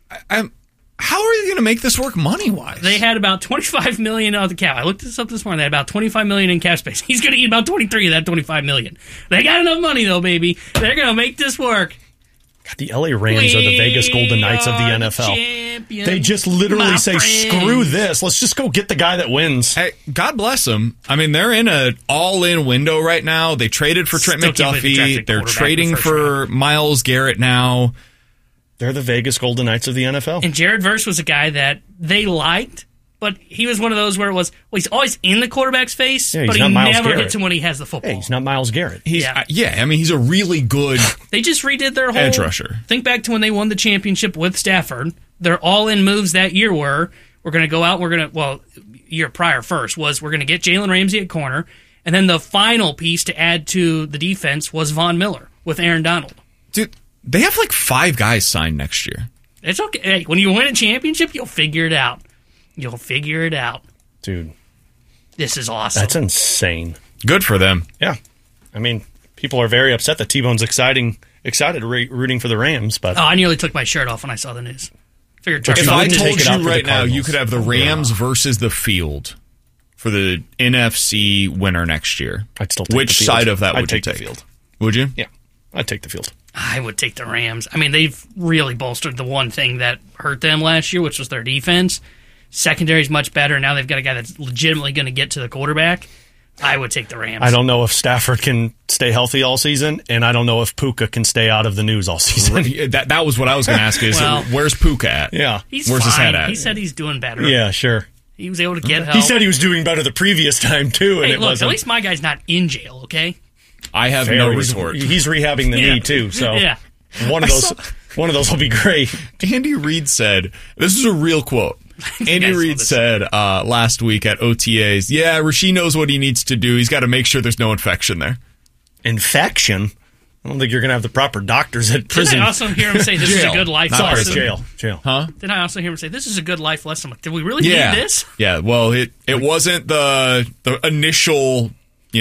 S3: How are you going to make this work money-wise?
S2: They had about $25 million on the cap. I looked this up this morning. They had about $25 million in cap space. He's going to eat about 23 of that $25 million. They got enough money, though, baby. They're going to make this work.
S1: God, the LA Rams are the Vegas Golden Knights of the NFL. They just literally say, screw this. Let's just go get the guy that wins.
S3: Hey, God bless them. I mean, they're in an all-in window right now. They traded for Trent McDuffie. They're trading for Myles Garrett now.
S1: They're the Vegas Golden Knights of the NFL.
S2: And Jared Verse was a guy that they liked, but he was one of those where it was, well, he's always in the quarterback's face, but he never hits him when he has the football.
S1: Hey, he's not Myles Garrett.
S3: I mean, he's a really good
S2: They just redid their whole
S3: edge rusher.
S2: Think back to when they won the championship with Stafford. Their all-in moves that year were, we're going to go out, year prior first, was we're going to get Jalen Ramsey at corner, and then the final piece to add to the defense was Von Miller with Aaron Donald.
S3: Dude, they have like 5 guys signed next year.
S2: It's okay. Hey, when you win a championship, you'll figure it out. You'll figure it out.
S1: Dude.
S2: This is awesome.
S1: That's insane.
S3: Good for them.
S1: Yeah. I mean, people are very upset that T-Bone's excited rooting for the Rams, but...
S2: Oh, I nearly took my shirt off when I saw the news.
S3: Figured if I told you right now you could have the Rams versus the field for the NFC winner next year,
S1: I'd still take
S3: which
S1: the field.
S3: side of that would you take?
S1: The field.
S3: Would you?
S1: Yeah. I'd take the field.
S2: I would take the Rams. I mean, they've really bolstered the one thing that hurt them last year, which was their defense. Secondary's much better. Now they've got a guy that's legitimately going to get to the quarterback. I would take the Rams.
S1: I don't know if Stafford can stay healthy all season, and I don't know if Puka can stay out of the news all season.
S3: That was what I was going to ask is, where's Puka at?
S1: Yeah.
S2: He's
S3: where's
S2: fine.
S3: His head at?
S2: He said he's doing better.
S1: Yeah, sure.
S2: He was able to get help.
S1: He said he was doing better the previous time, too. And
S2: hey, look, at least my guy's not in jail, okay?
S3: I have no retort.
S1: He's rehabbing the knee, too, so...
S2: Yeah.
S1: One of those will be great.
S3: Andy Reid said, this is a real quote. Andy Reid said last week at OTAs, Rasheed knows what he needs to do. He's got to make sure there's no infection there.
S1: Infection? I don't think you're going to have the proper doctors at prison.
S2: Didn't I also hear him say this is a good life lesson?
S1: Jail.
S3: Huh?
S2: Didn't I also hear him say this is a good life lesson? Did we really need this?
S3: Yeah, well, it wasn't the initial,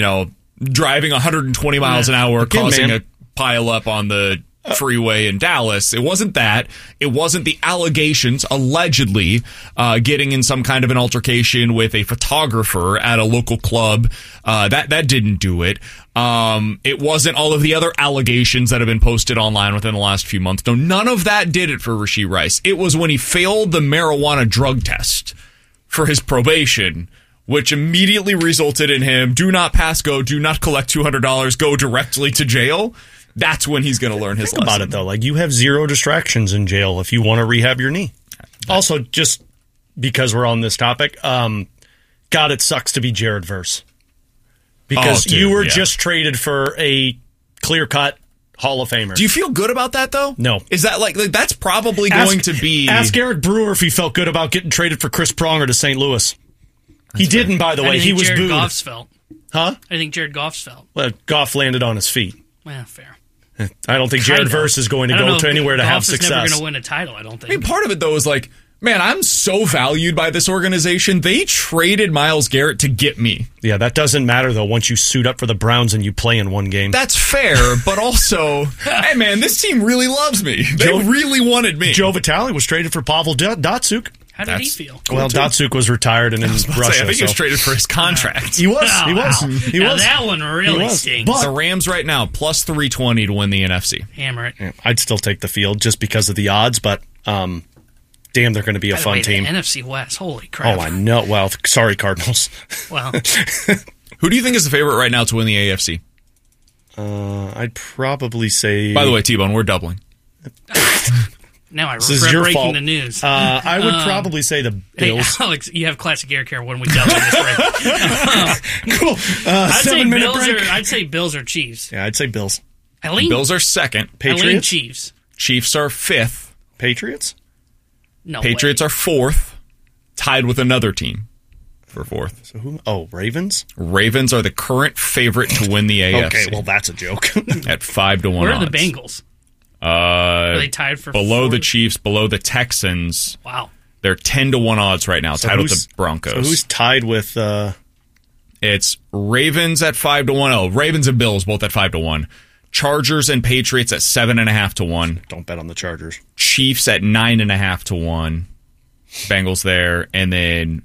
S3: driving 120 miles an hour causing a pile up on the freeway in Dallas. It wasn't that. It wasn't the allegations allegedly getting in some kind of an altercation with a photographer at a local club. That didn't do it. It wasn't all of the other allegations that have been posted online within the last few months. No, none of that did it for Rashee Rice. It was when he failed the marijuana drug test for his probation, which immediately resulted in him, do not pass go, do not collect $200, go directly to jail. That's when he's going to learn his lesson.
S1: Think about it, though. Like, you have 0 distractions in jail if you want to rehab your knee. Also, just because we're on this topic, God, it sucks to be Jared Verse. Because you were just traded for a clear-cut Hall of Famer.
S3: Do you feel good about that, though?
S1: No.
S3: Is that like that's probably going to be...
S1: Ask Eric Brewer if he felt good about getting traded for Chris Pronger to St. Louis. He didn't, by the way. He was
S2: Jared
S1: booed.
S2: Goff's felt.
S1: Huh?
S2: I think Jared Goff's felt.
S1: Well, Goff landed on his feet.
S2: Well, fair.
S1: I don't think Jared Verse is going to go to anywhere to have success.
S2: Goff is never going to win a title, I don't think.
S3: I mean, part of it, though, is like, man, I'm so valued by this organization. They traded Myles Garrett to get me.
S1: Yeah, that doesn't matter, though, once you suit up for the Browns and you play in one game.
S3: That's fair, but also, hey, man, this team really loves me. They really wanted me.
S1: Joe Vitale was traded for Pavel Datsyuk.
S2: How did he feel?
S1: Well, Datsuk was retired and in Russia.
S3: I think he was traded for his contract.
S1: He was.
S2: That one really stinks.
S3: But the Rams right now, plus 320 to win the NFC.
S2: Hammer it.
S1: Yeah, I'd still take the field just because of the odds, but damn, they're going to be a fun team.
S2: The NFC West, holy crap.
S1: Oh, I know. Well, sorry, Cardinals.
S2: Well,
S3: who do you think is the favorite right now to win the AFC?
S1: I'd probably say...
S3: By the way, T-Bone, we're doubling.
S2: Now I regret breaking the news.
S1: I would probably say the Bills.
S2: Hey, Alex, you have classic air care when we double this break.
S1: Cool.
S2: I'd say Bills or Chiefs.
S1: Yeah, I'd say Bills.
S3: Bills are second.
S1: Patriots?
S2: Chiefs.
S3: Chiefs are fifth.
S1: Patriots?
S2: No
S3: Patriots
S2: way.
S3: are fourth, tied with another team for fourth.
S1: So who? Oh, Ravens?
S3: Ravens are the current favorite to win the AFC.
S1: Okay, well, that's a joke.
S3: At 5-1
S2: Where
S3: odds.
S2: are the Bengals? Are they tied for
S3: below
S2: fourth?
S3: the Chiefs, below the Texans.
S2: Wow.
S3: They're 10-1 odds right now, tied with the Broncos.
S1: So who's tied with...
S3: It's Ravens at 5-1. Oh, Ravens and Bills both at 5-1. Chargers and Patriots at 7.5 to 1.
S1: Don't bet on the Chargers.
S3: Chiefs at 9.5 to 1. Bengals there, and then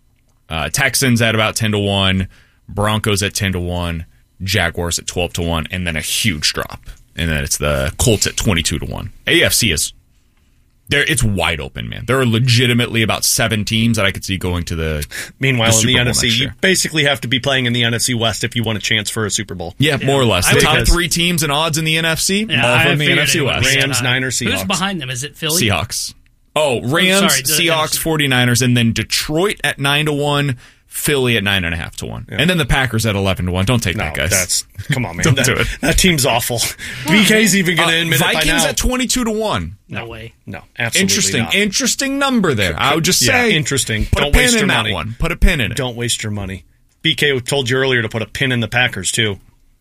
S3: Texans at about 10 to 1. Broncos at 10 to 1. Jaguars at 12 to 1, and then a huge drop. And then it's the Colts at 22 to 1. AFC is there. It's wide open, man. There are legitimately about 7 teams that I could see going to the.
S1: Meanwhile,
S3: the
S1: in the
S3: Super Bowl
S1: NFC, you basically have to be playing in the NFC West if you want a chance for a Super Bowl.
S3: Yeah, more or less. The top 3 teams in odds in the NFC, all from the NFC West.
S1: Rams, Niners, Seahawks.
S2: Who's behind them? Is it Philly?
S3: Seahawks. Oh, Rams, Seahawks, 49ers, and then Detroit at 9 to 1. Philly at 9.5 to 1. Yeah. And then the Packers at 11 to 1. Don't take that, guys.
S1: Come on, man.
S3: Don't do it.
S1: That team's awful. BK's even going to admit
S3: Vikings
S1: it by now.
S3: at 22 to 1.
S2: No way.
S1: No, absolutely not.
S3: Interesting number there. I would just say.
S1: Interesting.
S3: Put
S1: Don't
S3: a pin
S1: waste
S3: in
S1: your
S3: that
S1: money.
S3: one. Put a pin in it.
S1: Don't waste your money. BK told you earlier to put a pin in the Packers, too.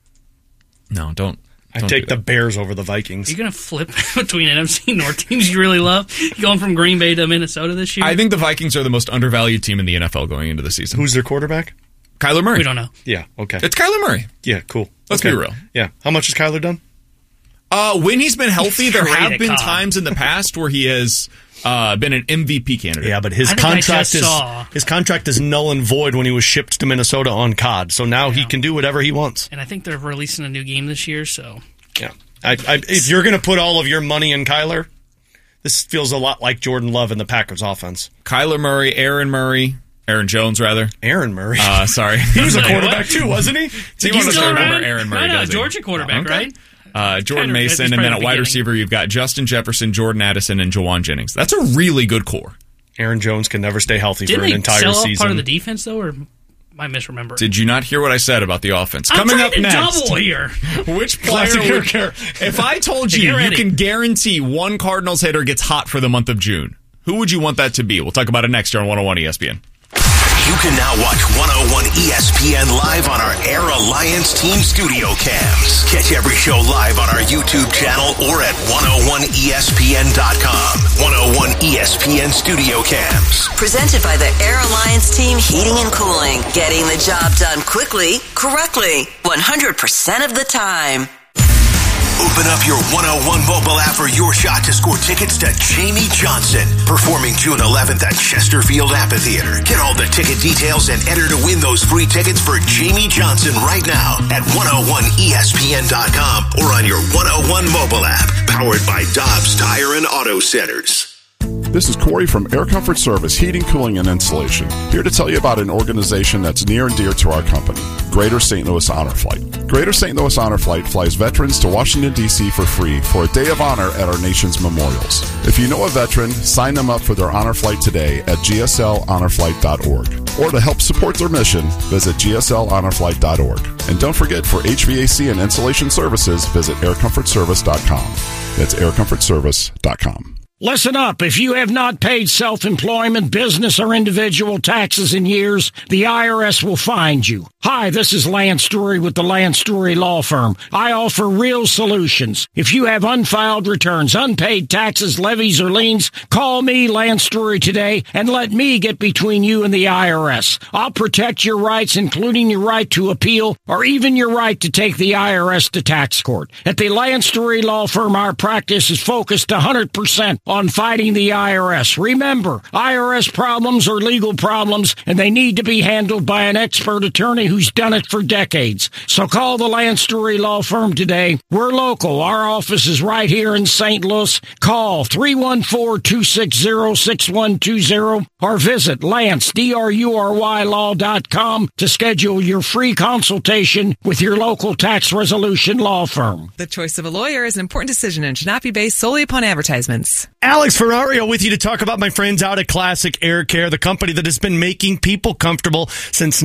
S3: No, don't.
S1: I'd take the Bears over the Vikings.
S2: Are you going to flip between NFC North teams you really love? You going from Green Bay to Minnesota this year?
S3: I think the Vikings are the most undervalued team in the NFL going into the season.
S1: Who's their quarterback?
S3: Kyler Murray.
S2: We don't know.
S1: Yeah, okay.
S3: It's Kyler Murray.
S1: Yeah, cool.
S3: Let's be real.
S1: Yeah. How much has Kyler done?
S3: When he's been healthy, there
S2: Great
S3: have
S2: at
S3: been
S2: COD.
S3: times in the past where he has been an MVP candidate.
S1: Yeah, but his
S2: I think I
S1: contract
S2: just
S1: is
S2: saw-
S1: his contract is null and void when he was shipped to Minnesota on COD. So now he can do whatever he wants.
S2: And I think they're releasing a new game this year, so...
S1: Yeah. If you're going to put all of your money in Kyler, this feels a lot like Jordan Love in the Packers offense.
S3: Kyler Murray, Aaron Jones, rather.
S1: Aaron Murray.
S3: Sorry.
S1: He was a quarterback too, wasn't he?
S3: He
S2: He's still
S3: remember
S2: around?
S3: Aaron Murray,
S2: I know,
S3: does he?
S2: Georgia quarterback,
S3: Okay.
S2: right?
S3: Jordan
S2: Kind of-
S3: Mason,
S2: he's
S3: and
S2: part
S3: then
S2: of
S3: at
S2: the
S3: wide
S2: beginning.
S3: receiver, you've got Justin Jefferson, Jordan Addison, and Jawan Jennings. That's a really good core.
S1: Aaron Jones can never stay healthy
S2: Didn't
S1: for an
S2: they
S1: entire
S2: sell off
S1: season.
S2: part of the defense, though, or am I misremembering?
S3: Did you not hear what I said about the offense?
S2: I'm
S3: Coming
S2: trying
S3: up
S2: to
S3: next.
S2: double here.
S3: Which player if I told
S2: Hey,
S3: you
S2: get
S3: you
S2: ready.
S3: can guarantee one Cardinals hitter gets hot for the month of June, who would you want that to be? We'll talk about it next here on 101 ESPN.
S4: You can now watch 101 ESPN live on our Air Alliance Team Studio Cams. Catch every show live on our YouTube channel or at 101ESPN.com. 101 ESPN Studio Cams.
S21: Presented by the Air Alliance Team Heating and Cooling. Getting the job done quickly, correctly, 100% of the time.
S4: Open up your 101 mobile app for your shot to score tickets to Jamie Johnson, performing June 11th at Chesterfield Amphitheater. Get all the ticket details and enter to win those free tickets for Jamie Johnson right now at 101ESPN.com or on your 101 mobile app, powered by Dobbs Tire and Auto Centers.
S22: This is Corey from Air Comfort Service Heating, Cooling, and Insulation, here to tell you about an organization that's near and dear to our company, Greater St. Louis Honor Flight. Greater St. Louis Honor Flight flies veterans to Washington, D.C. for free for a day of honor at our nation's memorials. If you know a veteran, sign them up for their honor flight today at gslhonorflight.org. Or to help support their mission, visit gslhonorflight.org. And don't forget, for HVAC and insulation services, visit aircomfortservice.com. That's aircomfortservice.com.
S23: Listen up. If you have not paid self-employment, business, or individual taxes in years, the IRS will find you. Hi, this is Lance Story with the Lance Story Law Firm. I offer real solutions. If you have unfiled returns, unpaid taxes, levies, or liens, call me, Lance Story, today and let me get between you and the IRS. I'll protect your rights, including your right to appeal or even your right to take the IRS to tax court. At the Lance Story Law Firm, our practice is focused 100% on fighting the IRS. Remember, IRS problems are legal problems, and they need to be handled by an expert attorney who's done it for decades. So call the Lance Stewart Law Firm today. We're local. Our office is right here in St. Louis. Call 314-260-6120 or visit LanceDruryLaw.com to schedule your free consultation with your local tax resolution law firm.
S5: The choice of a lawyer is an important decision and should not be based solely upon advertisements.
S1: Alex Ferrario with you to talk about my friends out at Classic Air Care, the company that has been making people comfortable since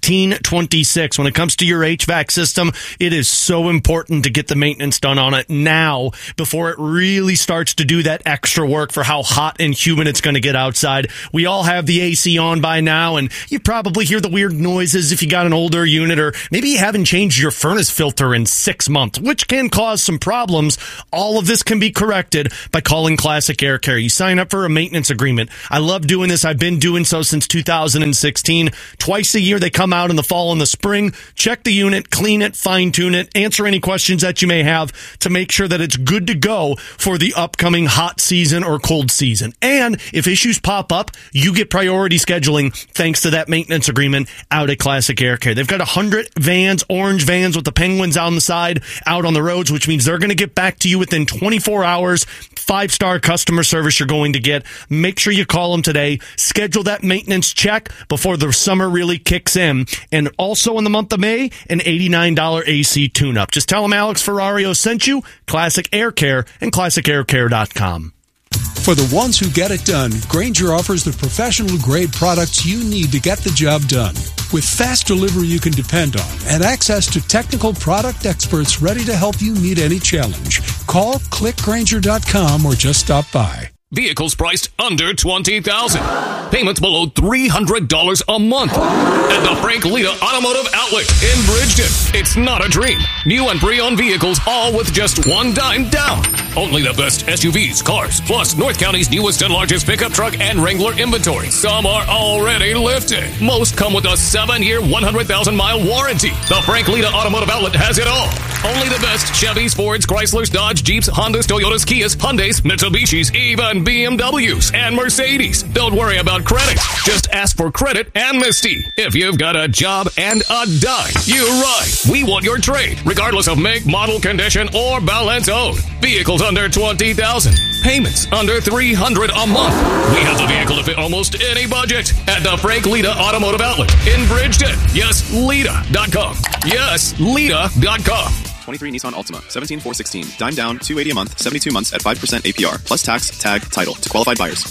S1: 1926. When it comes to your HVAC system, it is so important to get the maintenance done on it now before it really starts to do that extra work for how hot and humid it's going to get outside. We all have the AC on by now, and you probably hear the weird noises if you got an older unit, or maybe you haven't changed your furnace filter in 6 months, which can cause some problems. All of this can be corrected by calling Classic Air Care. You sign up for a maintenance agreement. I love doing this. I've been doing so since 2016. Twice a year, they come out in the fall and the spring, check the unit, clean it, fine-tune it, answer any questions that you may have to make sure that it's good to go for the upcoming hot season or cold season. And if issues pop up, you get priority scheduling thanks to that maintenance agreement out at Classic Air Care. They've got 100 vans, orange vans with the penguins on the side, out on the roads, which means they're going to get back to you within 24 hours. 5-star customer service you're going to get. Make sure you call them today. Schedule that maintenance check before the summer really kicks in. And also in the month of May, an $89 AC tune-up. Just tell them Alex Ferrario sent you, Classic Air Care, and ClassicAirCare.com.
S6: For the ones who get it done, Grainger offers the professional-grade products you need to get the job done. With fast delivery you can depend on and access to technical product experts ready to help you meet any challenge. Call, click Grainger.com, or just stop by.
S8: Vehicles priced under $20,000. Payments below $300 a month. At the Frank Lita Automotive Outlet in Bridgeton. It's not a dream. New and pre-owned vehicles, all with just $1 down. Only the best SUVs, cars, plus North County's newest and largest pickup truck and Wrangler inventory. Some are already lifted. Most come with a 7-year, 100,000-mile warranty. The Frank Lita Automotive Outlet has it all. Only the best Chevys, Fords, Chryslers, Dodge, Jeeps, Hondas, Toyotas, Kias, Hyundais, Mitsubishis, even BMWs and Mercedes. Don't worry about credit. Just ask for credit amnesty. If you've got a job and a dime, you're right. We want your trade, regardless of make, model, condition, or balance owed. Vehicles under $20,000. Payments under $300 a month. We have the vehicle to fit almost any budget at the Frank Lita Automotive Outlet in Bridgeton. Yes, Lita.com. Yes, Lita.com.
S7: 23 Nissan Altima, 17,416. Dime down, $280 a month, 72 months at 5% APR, plus tax, tag, title to qualified buyers.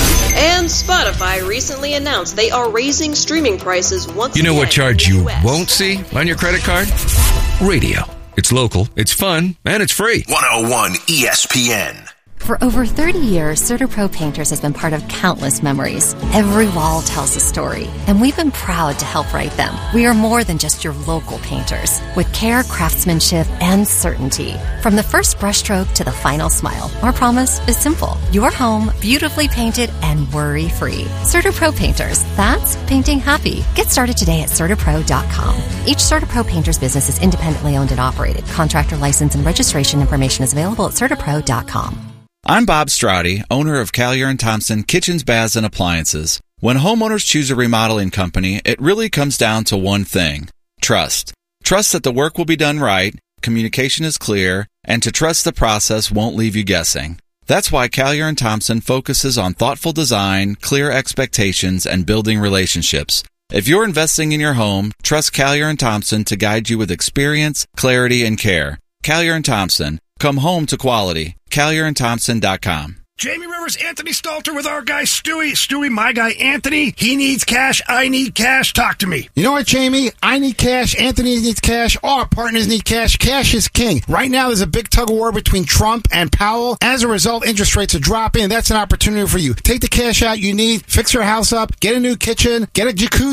S24: And Spotify recently announced they are raising streaming prices once again.
S25: You know what charge you won't see on your credit card? Radio. It's local, it's fun, and it's free.
S4: 101 ESPN.
S9: For over 30 years, CertaPro Painters has been part of countless memories. Every wall tells a story, and we've been proud to help write them. We are more than just your local painters, with care, craftsmanship, and certainty. From the first brushstroke to the final smile, our promise is simple. Your home, beautifully painted and worry-free. CertaPro Painters, that's painting happy. Get started today at CertaPro.com. Each CertaPro Painters business is independently owned and operated. Contractor license and registration information is available at CertaPro.com.
S26: I'm Bob Straudy, owner of Callier & Thompson Kitchens, Baths, and Appliances. When homeowners choose a remodeling company, it really comes down to one thing: trust. Trust that the work will be done right, communication is clear, and to trust the process won't leave you guessing. That's why Callier & Thompson focuses on thoughtful design, clear expectations, and building relationships. If you're investing in your home, trust Callier & Thompson to guide you with experience, clarity, and care. Callier & Thompson. Come home to quality. CallierandThompson.com.
S18: Jamie Rivers, Anthony Stalter with our guy Stewie. Stewie, my guy Anthony. He needs cash. I need cash. Talk to me.
S27: You know what, Jamie? I need cash. Anthony needs cash. All our partners need cash. Cash is king. Right now, there's a big tug of war between Trump and Powell. As a result, interest rates are dropping. That's an opportunity for you. Take the cash out you need. Fix your house up. Get a new kitchen. Get a jacuzzi.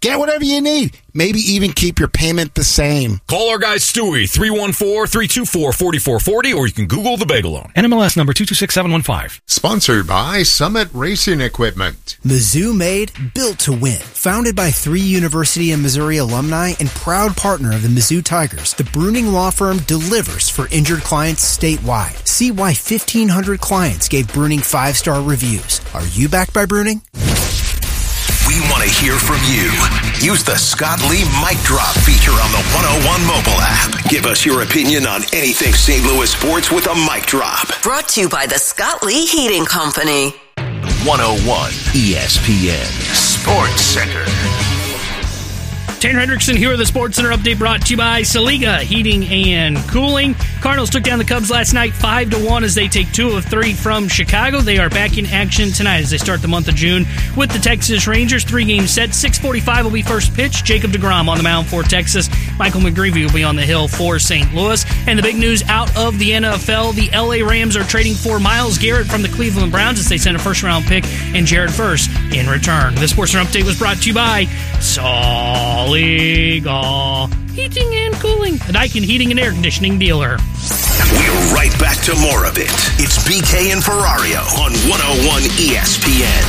S27: Get whatever you need. Maybe even keep your payment the same.
S8: Call our guy Stewie, 314-324-4440, or you can Google the Bagel Loan.
S10: NMLS number 226715.
S11: Sponsored by Summit Racing Equipment.
S12: Mizzou made, built to win. Founded by 3 University of Missouri alumni and proud partner of the Mizzou Tigers, the Bruning Law Firm delivers for injured clients statewide. See why 1,500 clients gave Bruning 5-star reviews. Are you backed by Bruning?
S4: We want to hear from you. Use the Scott Lee Mic Drop feature on the 101 mobile app. Give us your opinion on anything St. Louis sports with a mic drop.
S21: Brought to you by the Scott Lee Heating Company.
S4: 101 ESPN Sports Center.
S2: Tanner Hendrickson here with the Sports Center update brought to you by Saliga Heating and Cooling. Cardinals took down the Cubs last night 5-1 as they take 2 of 3 from Chicago. They are back in action tonight as they start the month of June with the Texas Rangers. 3-game set. 6:45 will be first pitch. Jacob deGrom on the mound for Texas. Michael McGreevy will be on the hill for St. Louis. And the big news out of the NFL, the LA Rams are trading for Myles Garrett from the Cleveland Browns as they send a first-round pick and Jared Verse in return. The Sports Center update was brought to you by Saliga Heating and Cooling, a Daikin heating and air conditioning dealer.
S4: We're right back to more of it. It's BK and Ferrario on 101 ESPN.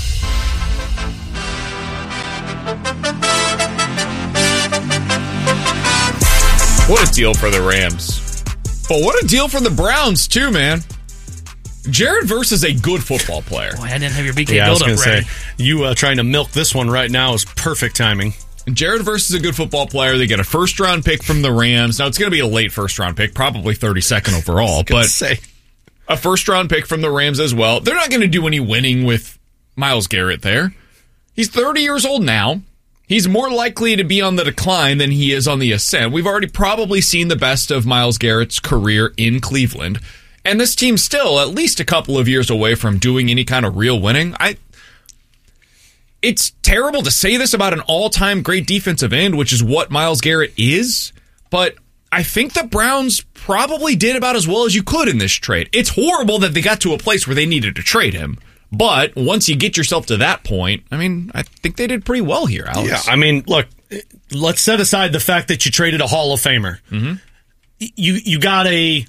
S3: What a deal for the Rams. But what a deal for the Browns, too, man. Jared Verse is a good football player.
S2: Boy, I didn't have your BK build-up ready.
S1: Say, you trying to milk this one right now is perfect timing.
S3: Jared Verse is a good football player. They get a first-round pick from the Rams. Now, it's going to be a late first-round pick, probably 32nd overall, but a first-round pick from the Rams as well. They're not going to do any winning with Myles Garrett there. He's 30 years old now. He's more likely to be on the decline than he is on the ascent. We've already probably seen the best of Myles Garrett's career in Cleveland, and this team's still at least a couple of years away from doing any kind of real winning. It's terrible to say this about an all-time great defensive end, which is what Myles Garrett is, but I think the Browns probably did about as well as you could in this trade. It's horrible that they got to a place where they needed to trade him, but once you get yourself to that point, I mean, I think they did pretty well here, Alex.
S1: Yeah, I mean, look, let's set aside the fact that you traded a Hall of Famer.
S3: Mm-hmm.
S1: You got a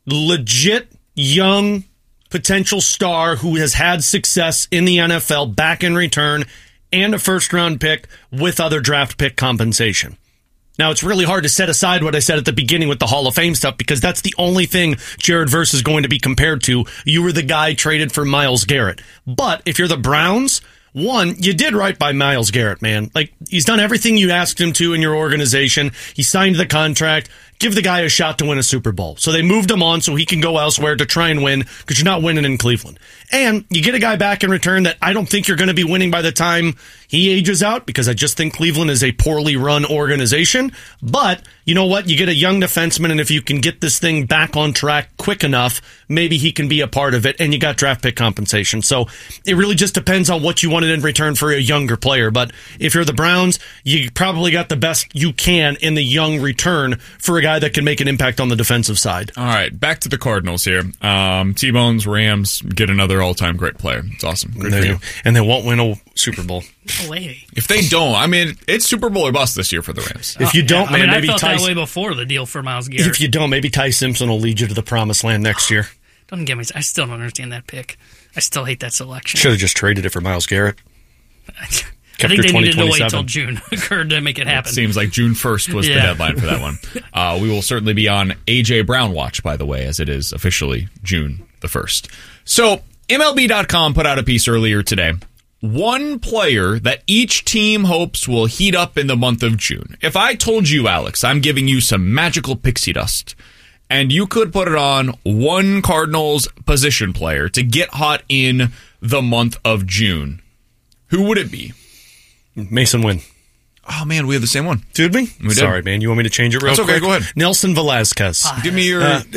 S1: legit young potential star who has had success in the NFL back in return and a first-round pick with other draft pick compensation. Now, it's really hard to set aside what I said at the beginning with the Hall of Fame stuff because that's the only thing Jared Verse is going to be compared to. You were the guy traded for Myles Garrett. But if you're the Browns, one, you did right by Myles Garrett, man. Like, he's done everything you asked him to in your organization. He signed the contract. Give the guy a shot to win a Super Bowl. So they moved him on so he can go elsewhere to try and win because you're not winning in Cleveland. And you get a guy back in return that I don't think you're going to be winning by the time he ages out because I just think Cleveland is a poorly run organization. But you know what? You get a young defenseman, and if you can get this thing back on track quick enough, maybe he can be a part of it, and you got draft pick compensation. So it really just depends on what you wanted in return for a younger player. But if you're the Browns, you probably got the best you can in the young return for a guy that can make an impact on the defensive side.
S3: All right, back to the Cardinals here. T-Bones, Rams, get another all-time great player. It's awesome. Good for you.
S1: And they won't win a Super Bowl.
S2: No way.
S3: If they don't, I mean, it's Super Bowl or bust this year for the Rams.
S1: If you don't, man, maybe
S2: I felt that way before the deal for Myles Garrett.
S1: If you don't, maybe Ty Simpson will lead you to the promised land next year.
S2: Don't get me. I still don't understand that pick. I still hate that selection.
S1: Should have just traded it for Myles Garrett.
S2: I think they needed to wait until June to make it happen.
S3: It seems like June 1st was the deadline for that one. We will certainly be on A.J. Brown watch, by the way, as it is officially June the 1st. So MLB.com put out a piece earlier today. One player that each team hopes will heat up in the month of June. If I told you, Alex, I'm giving you some magical pixie dust, and you could put it on one Cardinals position player to get hot in the month of June, who would it be?
S1: Mason Wynn.
S3: Oh, man, we have the same one.
S1: Did we? Sorry, man. You want me to change it real quick?
S3: That's okay, go ahead.
S1: Nelson Velasquez.
S3: Give me your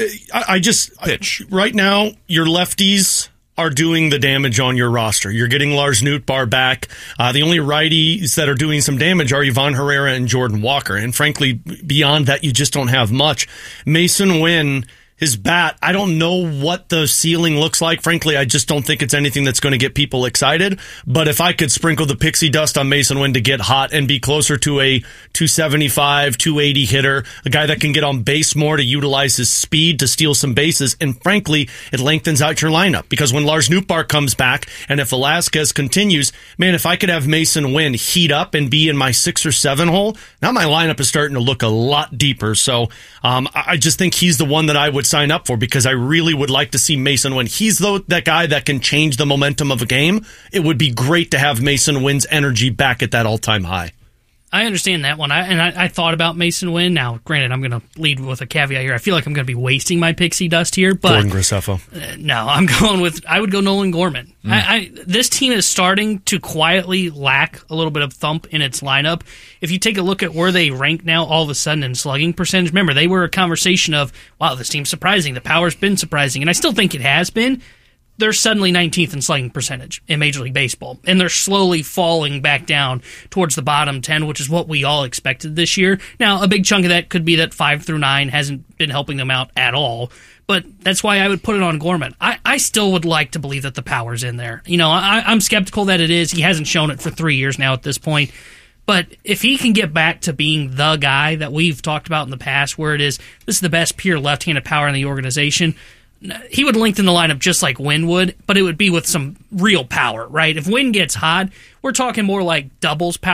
S1: I just
S3: pitch.
S1: Right now, your lefties are doing the damage on your roster. You're getting Lars Nootbaar back. The only righties that are doing some damage are Ivan Herrera and Jordan Walker. And frankly, beyond that, you just don't have much. Mason Wynn His bat, I don't know what the ceiling looks like. Frankly, I just don't think it's anything that's going to get people excited. But if I could sprinkle the pixie dust on Masyn Winn to get hot and be closer to a 275, 280 hitter, a guy that can get on base more to utilize his speed to steal some bases, and frankly, it lengthens out your lineup. Because when Lars Nootbaar comes back, and if Velasquez continues, man, if I could have Masyn Winn heat up and be in my 6 or 7 hole, now my lineup is starting to look a lot deeper. So I just think he's the one that I would sign up for, because I really would like to see Masyn Winn. He's that guy that can change the momentum of a game. It would be great to have Masyn Winn's energy back at that all-time high.
S2: I understand that one. I thought about Masyn Winn. Now, granted, I'm going to lead with a caveat here. I feel like I'm going to be wasting my pixie dust here. But
S1: Gordon Graceffo.
S2: No, I would go Nolan Gorman. This team is starting to quietly lack a little bit of thump in its lineup. If you take a look at where they rank now all of a sudden in slugging percentage, remember, they were a conversation of, wow, this team's surprising. The power's been surprising. And I still think it has been. They're suddenly 19th in slugging percentage in Major League Baseball, and they're slowly falling back down towards the bottom 10, which is what we all expected this year. Now, a big chunk of that could be that 5 through 9 hasn't been helping them out at all, but that's why I would put it on Gorman. I still would like to believe that the power's in there. You know, I'm skeptical that it is. He hasn't shown it for 3 years now at this point. But if he can get back to being the guy that we've talked about in the past, where this is the best pure left-handed power in the organization, he would lengthen the lineup just like Winn would, but it would be with some real power, right? If Winn gets hot, we're talking more like doubles power.